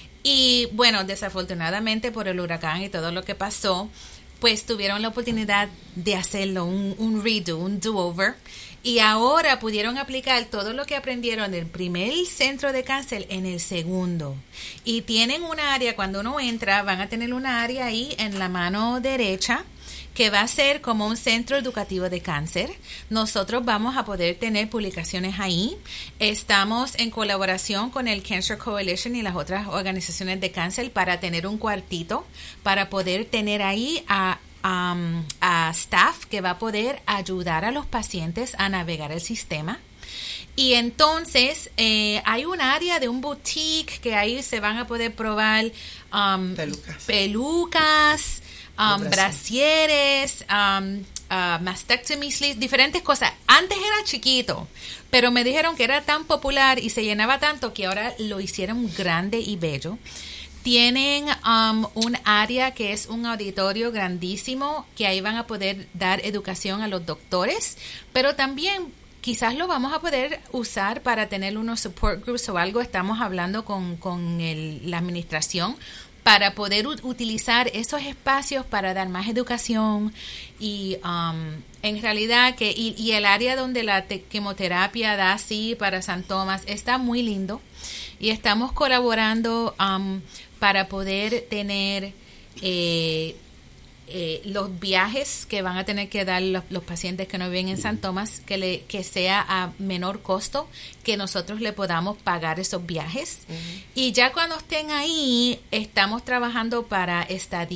Y bueno, desafortunadamente por el huracán y todo lo que pasó, pues tuvieron la oportunidad de hacerlo, un, un redo, un do-over. Y ahora pudieron aplicar todo lo que aprendieron del primer centro de cáncer en el segundo. Y tienen un área, cuando uno entra, van a tener una área ahí en la mano derecha, que va a ser como un centro educativo de cáncer. Nosotros vamos a poder tener publicaciones ahí. Estamos en colaboración con el Cancer Coalition y las otras organizaciones de cáncer para tener un cuartito, para poder tener ahí a, um, a staff que va a poder ayudar a los pacientes a navegar el sistema. Y entonces eh, hay un área de un boutique que ahí se van a poder probar um, pelucas, pelucas Um, brasieres, um, uh, mastectomy sleeves, diferentes cosas. Antes era chiquito, pero me dijeron que era tan popular y se llenaba tanto que ahora lo hicieron grande y bello. Tienen um, un área que es un auditorio grandísimo, que ahí van a poder dar educación a los doctores, pero también quizás lo vamos a poder usar para tener unos support groups o algo. Estamos hablando con, con el, la administración para poder u- utilizar esos espacios para dar más educación y um, en realidad que y, y el área donde la te- quimioterapia da así para San Tomás está muy lindo y estamos colaborando um, para poder tener eh, eh, los viajes que van a tener que dar los, los pacientes que no viven en San Tomás, que, le, que sea a menor costo, que nosotros le podamos pagar esos viajes. Uh-huh. Y ya cuando estén ahí, estamos trabajando para estadía.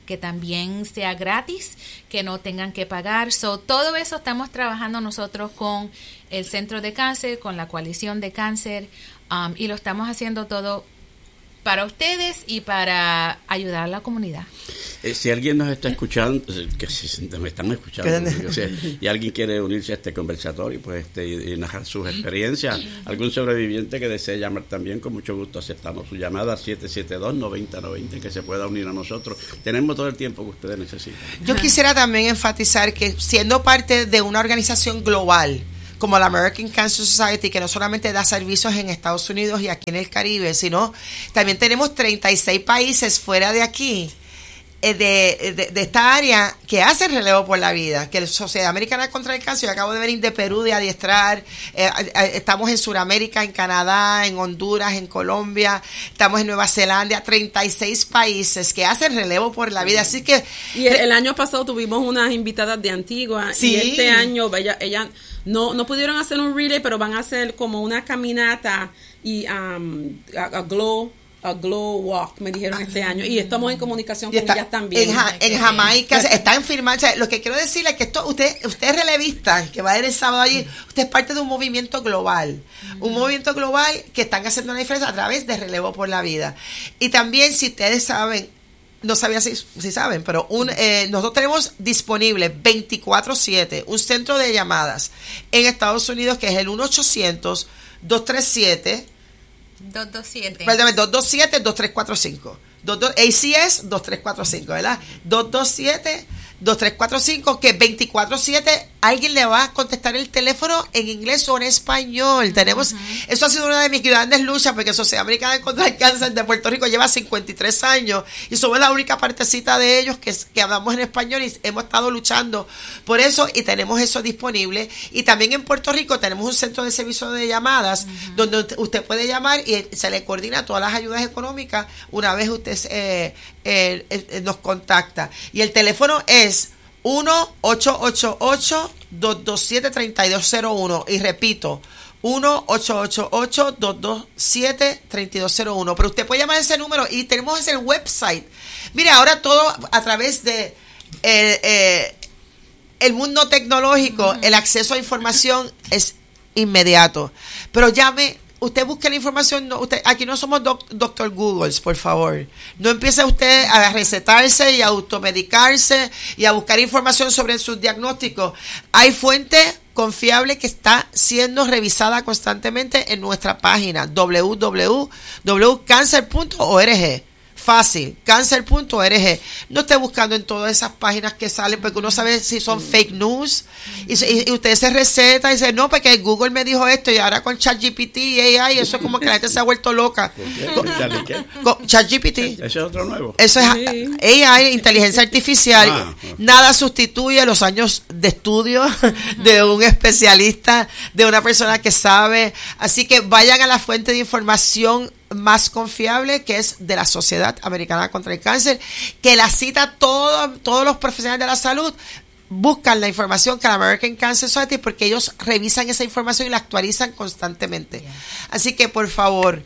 que también sea gratis, que no tengan que pagar. So, todo eso estamos trabajando nosotros con el Centro de Cáncer, con la Coalición de Cáncer, um, y lo estamos haciendo todo para ustedes y para ayudar a la comunidad. Eh, si alguien nos está escuchando, que si me están escuchando, o sea, y alguien quiere unirse a este conversatorio, pues este, y, y narrar sus experiencias, algún sobreviviente que desee llamar también, con mucho gusto aceptamos su llamada al siete siete dos, nueve cero nueve cero, que se pueda unir a nosotros. Tenemos todo el tiempo que ustedes necesitan. Yo quisiera también enfatizar que siendo parte de una organización global, como la American Cancer Society, que no solamente da servicios en Estados Unidos y aquí en el Caribe, sino también tenemos treinta y seis países fuera de aquí, eh, de, de, de esta área, que hacen relevo por la vida, que la Sociedad Americana contra el Cáncer, yo acabo de venir de Perú de adiestrar, eh, eh, estamos en Sudamérica, en Canadá, en Honduras, en Colombia, estamos en Nueva Zelanda, treinta y seis países que hacen relevo por la vida, así que... Y el, el año pasado tuvimos unas invitadas de Antigua, sí. Y este año ella... ella No, no pudieron hacer un relay, pero van a hacer como una caminata y um, a, a glow a glow walk, me dijeron este año, y estamos en comunicación y con está, ellas también. En, ja, en Jamaica están firmando. O sea, lo que quiero decirle es que esto, usted, usted es relevista, que va a ir el sábado allí, usted es parte de un movimiento global, un movimiento global que están haciendo una diferencia a través de Relevo por la Vida. Y también, si ustedes saben, no sabía si, si saben, pero un, eh, nosotros tenemos disponible veinticuatro siete un centro de llamadas en Estados Unidos que es el uno ochocientos, dos tres siete dos dos siete Perdón, dos dos siete, dos tres cuatro cinco A C S dos tres cuatro cinco, ¿verdad? dos dos siete, dos tres cuatro cinco, que veinticuatro siete alguien le va a contestar el teléfono en inglés o en español. Tenemos, uh-huh. Eso ha sido una de mis grandes luchas, porque Sociedad Americana contra el Cáncer de Puerto Rico lleva cincuenta y tres años y somos la única partecita de ellos que, que hablamos en español, y hemos estado luchando por eso, y tenemos eso disponible. Y también en Puerto Rico tenemos un centro de servicio de llamadas, uh-huh. donde usted puede llamar y se le coordina todas las ayudas económicas una vez usted eh, eh, eh, nos contacta. Y el teléfono es uno ocho ocho ocho, dos dos siete, tres dos cero uno, y repito, uno ocho ocho ocho, dos dos siete, tres dos cero uno. Pero usted puede llamar a ese número, y tenemos ese website. Mire, ahora todo a través de eh, eh, el mundo tecnológico, uh-huh. El acceso a información es inmediato. Pero llame. Usted busque la información, no, usted, aquí no somos doc, doctor Googles, por favor. No empiece usted a recetarse y a automedicarse y a buscar información sobre sus diagnósticos. Hay fuente confiable que está siendo revisada constantemente en nuestra página doble u doble u doble u punto cáncer punto org. Fácil, cáncer punto org. No esté buscando en todas esas páginas que salen, porque uno sabe si son fake news, y, y, y usted se receta y dice, no, porque Google me dijo esto, y ahora con ChatGPT y A I, eso es como que la gente se ha vuelto loca. ¿Con qué? Con ChatGPT. Ese es otro nuevo. Eso es sí. A I, inteligencia artificial. Ah, okay. Nada sustituye los años de estudio de un especialista, de una persona que sabe. Así que vayan a la fuente de información más confiable, que es de la Sociedad Americana contra el Cáncer, que la cita todo, todos los profesionales de la salud. Buscan la información que la American Cancer Society, porque ellos revisan esa información y la actualizan constantemente. Yeah. Así que, por favor,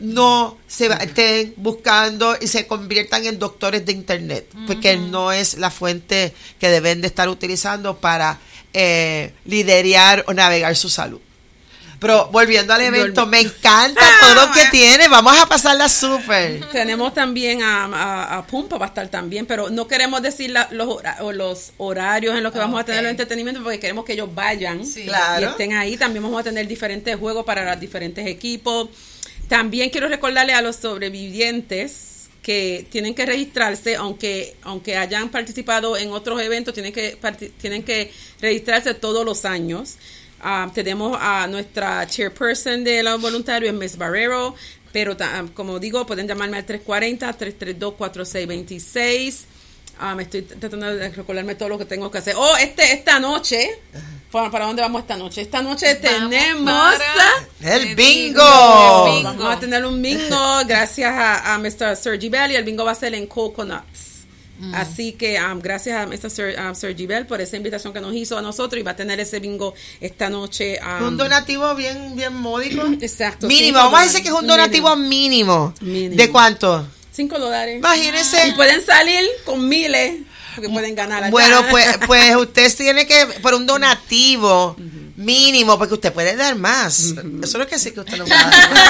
no se estén buscando y se conviertan en doctores de internet, uh-huh. porque no es la fuente que deben de estar utilizando para eh, liderar o navegar su salud. Pero volviendo al evento, me encanta todo lo que tiene. Vamos a pasarla súper. Tenemos también a, a, a Pumpa, va a estar también, pero no queremos decir la, los, los horarios en los que vamos okay. a tener los entretenimientos, porque queremos que ellos vayan sí. claro. y estén ahí. También vamos a tener diferentes juegos para los diferentes equipos. También quiero recordarle a los sobrevivientes que tienen que registrarse, aunque aunque hayan participado en otros eventos, tienen que tienen que registrarse todos los años. Uh, tenemos a nuestra chairperson de los voluntarios, Miss Barrero, pero uh, como digo, pueden llamarme al tres cuatro cero, tres tres dos, cuatro seis dos seis. Uh, me estoy tratando de recordarme todo lo que tengo que hacer. Oh, este esta noche, ¿para, para dónde vamos esta noche? Esta noche vamos tenemos el bingo. el bingo. Vamos a tener un bingo gracias a, a mister Sergi Bell, y el bingo va a ser en Coconuts. Mm. Así que um, gracias a mister Sir, um, Sergi Bell por esa invitación que nos hizo a nosotros, y va a tener ese bingo esta noche. Um, un donativo bien bien módico. Exacto. Mínimo, vamos a decir que es un donativo mínimo. mínimo. ¿De cuánto? cinco dólares. Imagínense. Y pueden salir con miles, porque pueden ganar allá. Bueno, pues, pues usted tiene que, por un donativo uh-huh. mínimo, porque usted puede dar más. Uh-huh. Eso no quiere decir que usted no va a dar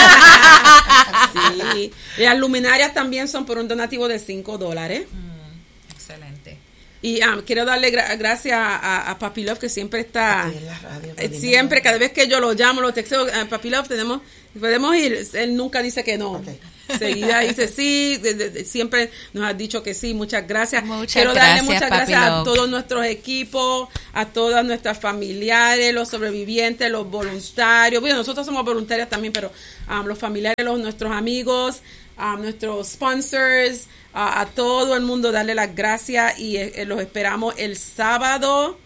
más. Sí. Las luminarias también son por un donativo de cinco dólares. Mm, excelente. Y um, quiero darle gra- gracias a, a, a Papi Love, que siempre está, radio, eh, siempre, cada vez que yo lo llamo, lo texteo, uh, Papi Love, tenemos, podemos ir, él nunca dice que no. Okay. Seguida dice sí, de, de, de, siempre nos ha dicho que sí, muchas gracias. Muchas quiero gracias, darle muchas Papi gracias Love. a todos nuestros equipos, a todas nuestras familiares, los sobrevivientes, los voluntarios. Bueno, nosotros somos voluntarios también, pero um, los familiares, los, nuestros amigos, um, nuestros sponsors, a, a todo el mundo darle las gracias y eh, los esperamos el sábado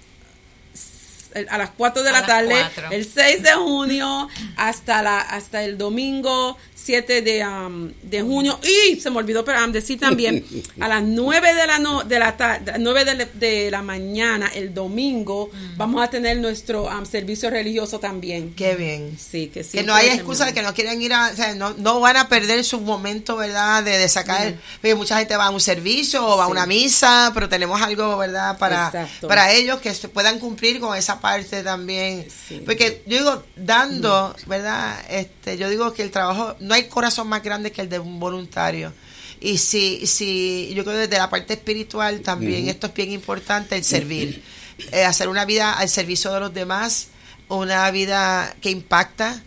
a las cuatro de la tarde, el seis de junio hasta la hasta el domingo siete de, um, de junio. Y se me olvidó pero um, decir también a las nueve de la no, de la tarde, nueve de, de la mañana el domingo mm. vamos a tener nuestro um, servicio religioso también. Qué bien. Sí, que que no haya excusa de que no quieren ir a, o sea, no, no van a perder su momento, ¿verdad? De, de sacar, mm. el, porque mucha gente va a un servicio o va sí. a una misa, pero tenemos algo, ¿verdad? Para, para ellos que se puedan cumplir con esa parte también, sí. porque yo digo dando, ¿verdad? Este, yo digo que el trabajo, no hay corazón más grande que el de un voluntario. Y si, si yo creo que desde la parte espiritual también uh-huh. esto es bien importante, el servir, eh, hacer una vida al servicio de los demás, una vida que impacta.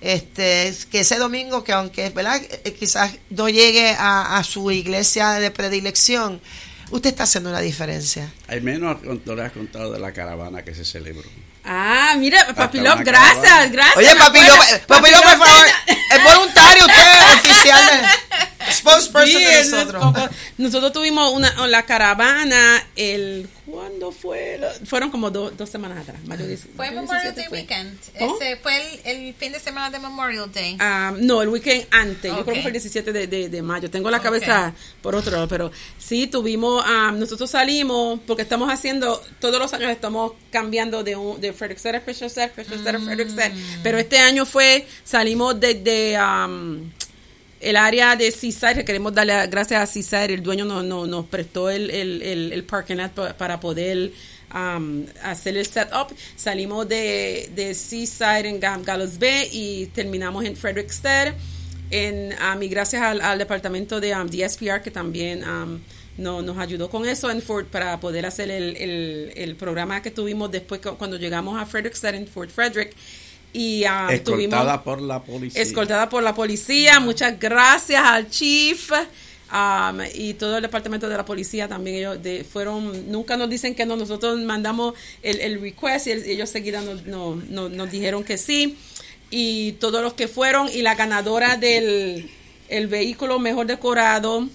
Este, que ese domingo, que aunque, ¿verdad? Eh, quizás no llegue a, a su iglesia de predilección, usted está haciendo una diferencia. Al menos no le has contado de la caravana que se celebró. Ah, mira, Papi Love, gracias, gracias. Oye, Papi Love, Papi Love, por favor, es voluntario usted, oficial, spokesperson sí, de nosotros. Nosotros tuvimos una la caravana el ¿cuándo fue? Fueron como do, dos semanas atrás. Mayo diez, fue mayo Memorial Day fue. weekend. ¿Oh? Ese fue el, el fin de semana de Memorial Day. Um, no, el weekend antes. Okay. Yo creo que fue el diecisiete de, de, de mayo. Tengo la cabeza okay. por otro lado, pero sí tuvimos, um, nosotros salimos porque estamos haciendo, todos los años estamos cambiando de un, de Frederiksted a Frederiksted, Frederiksted a Frederiksted, pero este año fue, salimos desde um, el área de Seaside, queremos darle gracias a Seaside, el dueño nos, nos, nos prestó el, el, el, el parking lot para poder um, hacer el setup. Salimos de, de Seaside en Gallows Bay y terminamos en Frederiksted. En, um, y gracias al, al departamento de um, D S P R que también um, no, nos ayudó con eso en Fort, para poder hacer el, el, el programa que tuvimos después que, cuando llegamos a Frederiksted en Fort Frederick. Y, uh, escoltada tuvimos, por la policía. Escoltada por la policía. Muchas gracias al chief um, y todo el departamento de la policía también. Ellos de, fueron, nunca nos dicen que no. Nosotros mandamos el, el request y el, ellos seguida nos, no, no, nos dijeron que sí. Y todos los que fueron. Y la ganadora del el vehículo mejor decorado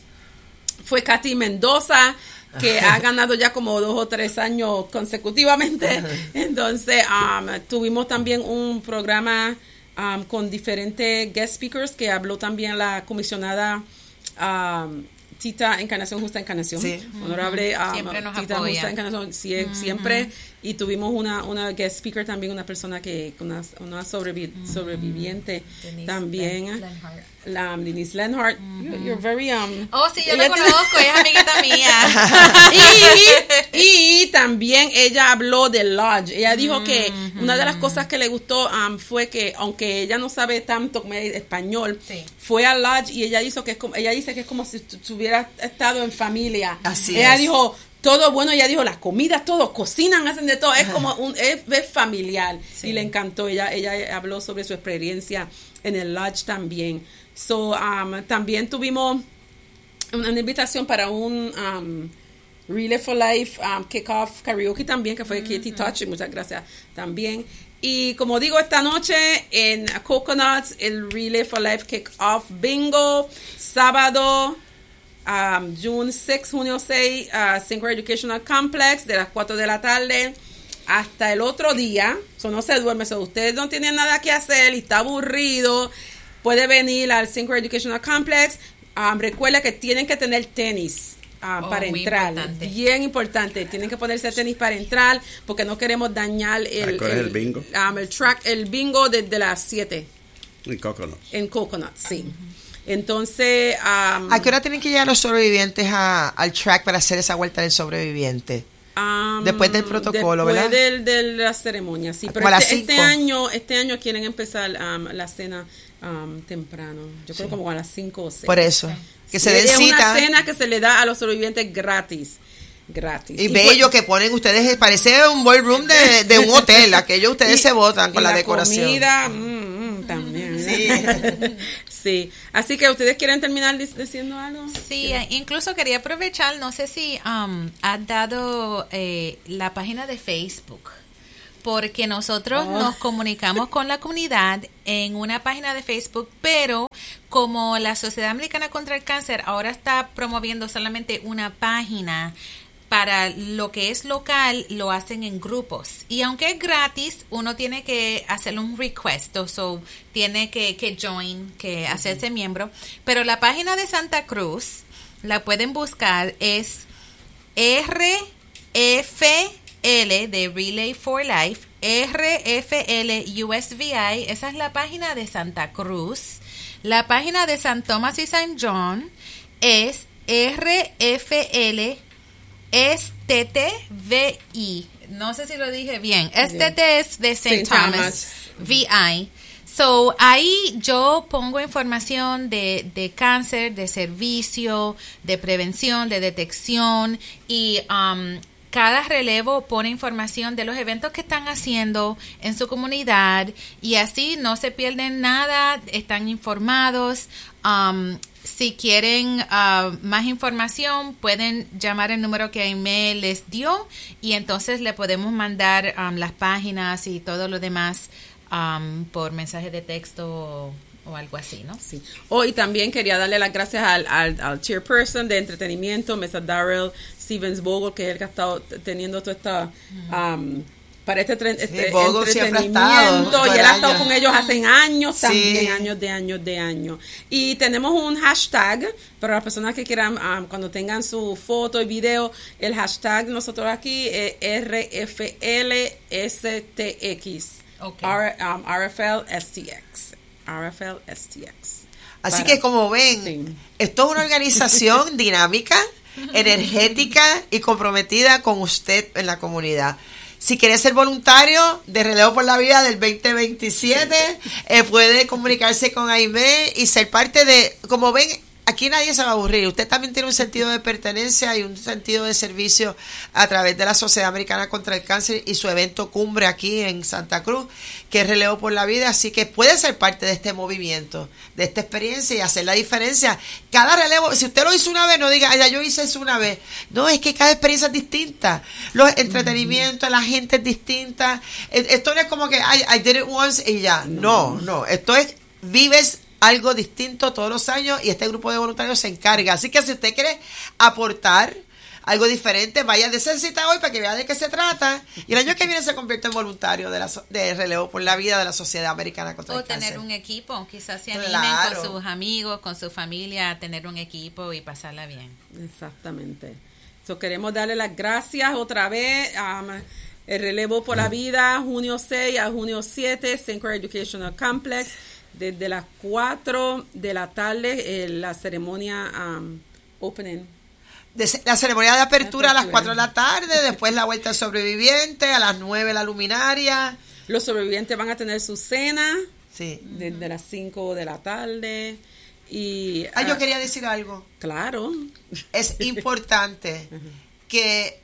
fue Katy Mendoza, que ha ganado ya como dos o tres años consecutivamente. Entonces, um, tuvimos también un programa um, con diferentes guest speakers que habló también la comisionada um, Tita Encarnación Justa Encarnación. Sí. Honorable um, siempre nos Tita apoya. Justa Encarnación, sí, uh-huh. siempre. Y tuvimos una, una guest speaker también, una persona que, una, una sobrevi- uh-huh. sobreviviente Denise también. Lenhart. La um, Denise Lenhart. Uh-huh. You're very um. Oh, sí, yo la conozco, ella es amiguita mía. y, y también ella habló del Lodge. Ella dijo uh-huh. que una de las cosas que le gustó um, fue que, aunque ella no sabe tanto español, sí. fue al Lodge y ella hizo que es como, ella dice que es como si tuviera estado en familia. Así ella es. dijo todo bueno, ella dijo las comidas, todos cocinan, hacen de todo, es como un es, es familiar. Sí. Y le encantó. Ella ella habló sobre su experiencia en el Lodge también. So, um, también tuvimos una, una invitación para un um, Relay for Life um, Kickoff Karaoke también, que fue mm-hmm. Kitty Touch, y muchas gracias también. Y como digo, esta noche en Coconuts, el Relay for Life Kickoff Bingo, sábado, um, June sixth, junio seis, uh, Syncro Educational Complex, de las cuatro de la tarde hasta el otro día. So, no se duerme, so, usted no tiene nada que hacer y está aburrido, puede venir al Syncro Educational Complex. Um, recuerda que tienen que tener tenis uh, oh, para entrar. Importante. Bien importante. Tienen que ponerse tenis para entrar porque no queremos dañar el, ¿Cuál el, es el bingo? Um, el track, el bingo desde las siete. En Coconuts. En Coconuts, sí. Uh-huh. Entonces, um, ¿a qué hora tienen que llegar los sobrevivientes a, al track para hacer esa vuelta del sobreviviente? Um, después del protocolo, después ¿verdad? Después de la ceremonia, sí. Pero Como a este, las este cinco. año este año quieren empezar um, la cena um, temprano. Yo creo Sí. como a las cinco o seis. Por eso. Que Sí, se den es cita. una cena que se le da a los sobrevivientes gratis. Gratis. Y, Y bello pues- que ponen ustedes, parece un ballroom de, de un hotel, aquello ustedes y- se botan con y la, decoración. comida, mm, mm, también. Sí. Sí. Así que ustedes quieren terminar dic- diciendo algo. Sí, eh, incluso quería aprovechar, no sé si um, has dado eh, la página de Facebook, porque nosotros Oh. nos comunicamos con la comunidad en una página de Facebook, pero como la Sociedad Americana contra el Cáncer ahora está promoviendo solamente una página, para lo que es local lo hacen en grupos, y aunque es gratis uno tiene que hacer un request, o so, tiene que, que join, que hacerse miembro, pero la página de Santa Cruz la pueden buscar, es R F L de Relay for Life, R F L U S V I, esa es la página de Santa Cruz. La página de San Thomas y San John es R F L S T T V I. No sé si lo dije bien. S T T es de Saint Saint Thomas, Thomas. V I. So, ahí yo pongo información de, de cáncer, de servicio, de prevención, de detección, y um, cada relevo pone información de los eventos que están haciendo en su comunidad, y así no se pierden nada, están informados. Um, si quieren uh, más información, pueden llamar el número que Aimee les dio, y entonces le podemos mandar um, las páginas y todo lo demás um, por mensaje de texto o, o algo así, ¿no? Sí. Oh, y también quería darle las gracias al, al, al chairperson de entretenimiento, mister Darrell Stevens Bogle, que es el que ha estado t- teniendo toda esta... Um, para este, tre- este Bogle siempre ha estado, entretenimiento, y él Soraya. ha estado con ellos hace años Sí. también, años de años de años. Y tenemos un hashtag para las personas que quieran, um, cuando tengan su foto y video, el hashtag nosotros aquí es R F L S T X, Ok. R, um, R F L S T X, R F L S T X. Así Para- que como ven, Sí. esto es una organización dinámica, energética y comprometida con usted en la comunidad. Si quiere ser voluntario de Relevo por la Vida del veinte veintisiete, eh, puede comunicarse con Aimee y ser parte de, como ven, aquí nadie se va a aburrir. Usted también tiene un sentido de pertenencia y un sentido de servicio a través de la Sociedad Americana contra el Cáncer y su evento cumbre aquí en Santa Cruz, que es Relevo por la Vida. Así que puede ser parte de este movimiento, de esta experiencia, y hacer la diferencia. Cada relevo, si usted lo hizo una vez, no diga, "Ay, ya yo hice eso una vez". No, es que cada experiencia es distinta. Los entretenimientos, la gente es distinta. E- Esto no es como que, "Ay, I did it once" y ya. No, no. Esto es, vives algo distinto todos los años, y este grupo de voluntarios se encarga. Así que si usted quiere aportar algo diferente, vaya de esa cita hoy para que vea de qué se trata, y el año que viene se convierte en voluntario de la so- de Relevo por la Vida de la Sociedad Americana contra O el Cáncer. tener un equipo, quizás se animen Claro. con sus amigos, con su familia, a tener un equipo y pasarla bien. Exactamente. So, queremos darle las gracias otra vez. Um, el Relevo por la Vida, junio seis a junio siete, Saint Clair Educational Complex, desde las cuatro de la tarde, eh, la ceremonia um, opening. De- la ceremonia de apertura a las Apertura. cuatro de la tarde, después la vuelta al sobreviviente, a las nueve la luminaria. Los sobrevivientes van a tener su cena Sí. desde las cinco de la tarde. Y, Ah, yo ah, quería decir algo. Claro. Es importante que,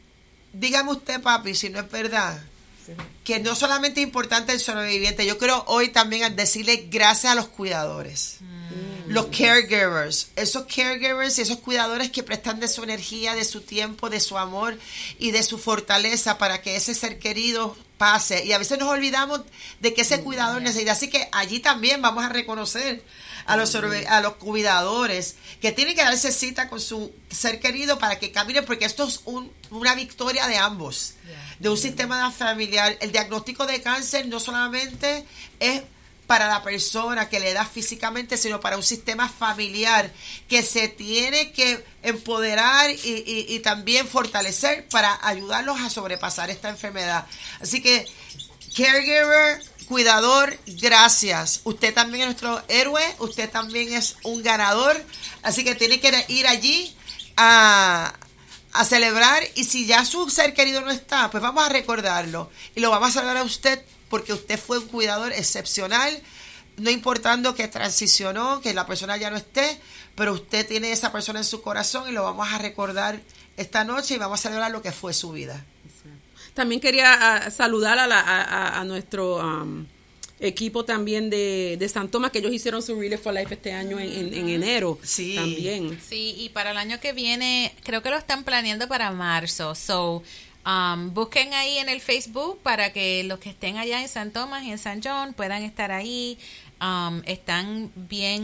dígame usted, papi, si no es verdad, que no solamente es importante el sobreviviente, yo quiero hoy también decirle gracias a los cuidadores, los caregivers, esos caregivers y esos cuidadores que prestan de su energía, de su tiempo, de su amor y de su fortaleza para que ese ser querido pase. Y a veces nos olvidamos de que ese cuidador necesita. Así que allí también vamos a reconocer a los, sorbe- a los cuidadores que tienen que darse cita con su ser querido para que caminen, porque esto es un, una victoria de ambos, de un sistema familiar. El diagnóstico de cáncer no solamente es para la persona que le da físicamente, sino para un sistema familiar que se tiene que empoderar y, y, y también fortalecer para ayudarlos a sobrepasar esta enfermedad. Así que, caregiver, cuidador, gracias. Usted también es nuestro héroe, usted también es un ganador, así que tiene que ir allí a, a celebrar, y si ya su ser querido no está, pues vamos a recordarlo y lo vamos a saludar a usted, porque usted fue un cuidador excepcional, no importando que transicionó, que la persona ya no esté, pero usted tiene esa persona en su corazón y lo vamos a recordar esta noche y vamos a celebrar lo que fue su vida. También quería uh, saludar a, la, a, a nuestro um, equipo también de, de San Tomás, que ellos hicieron su Relay for Life este año en, en, en enero. Sí. También. Sí, y para el año que viene, creo que lo están planeando para marzo. So, um, busquen ahí en el Facebook para que los que estén allá en San Tomás y en San John puedan estar ahí. Um, están bien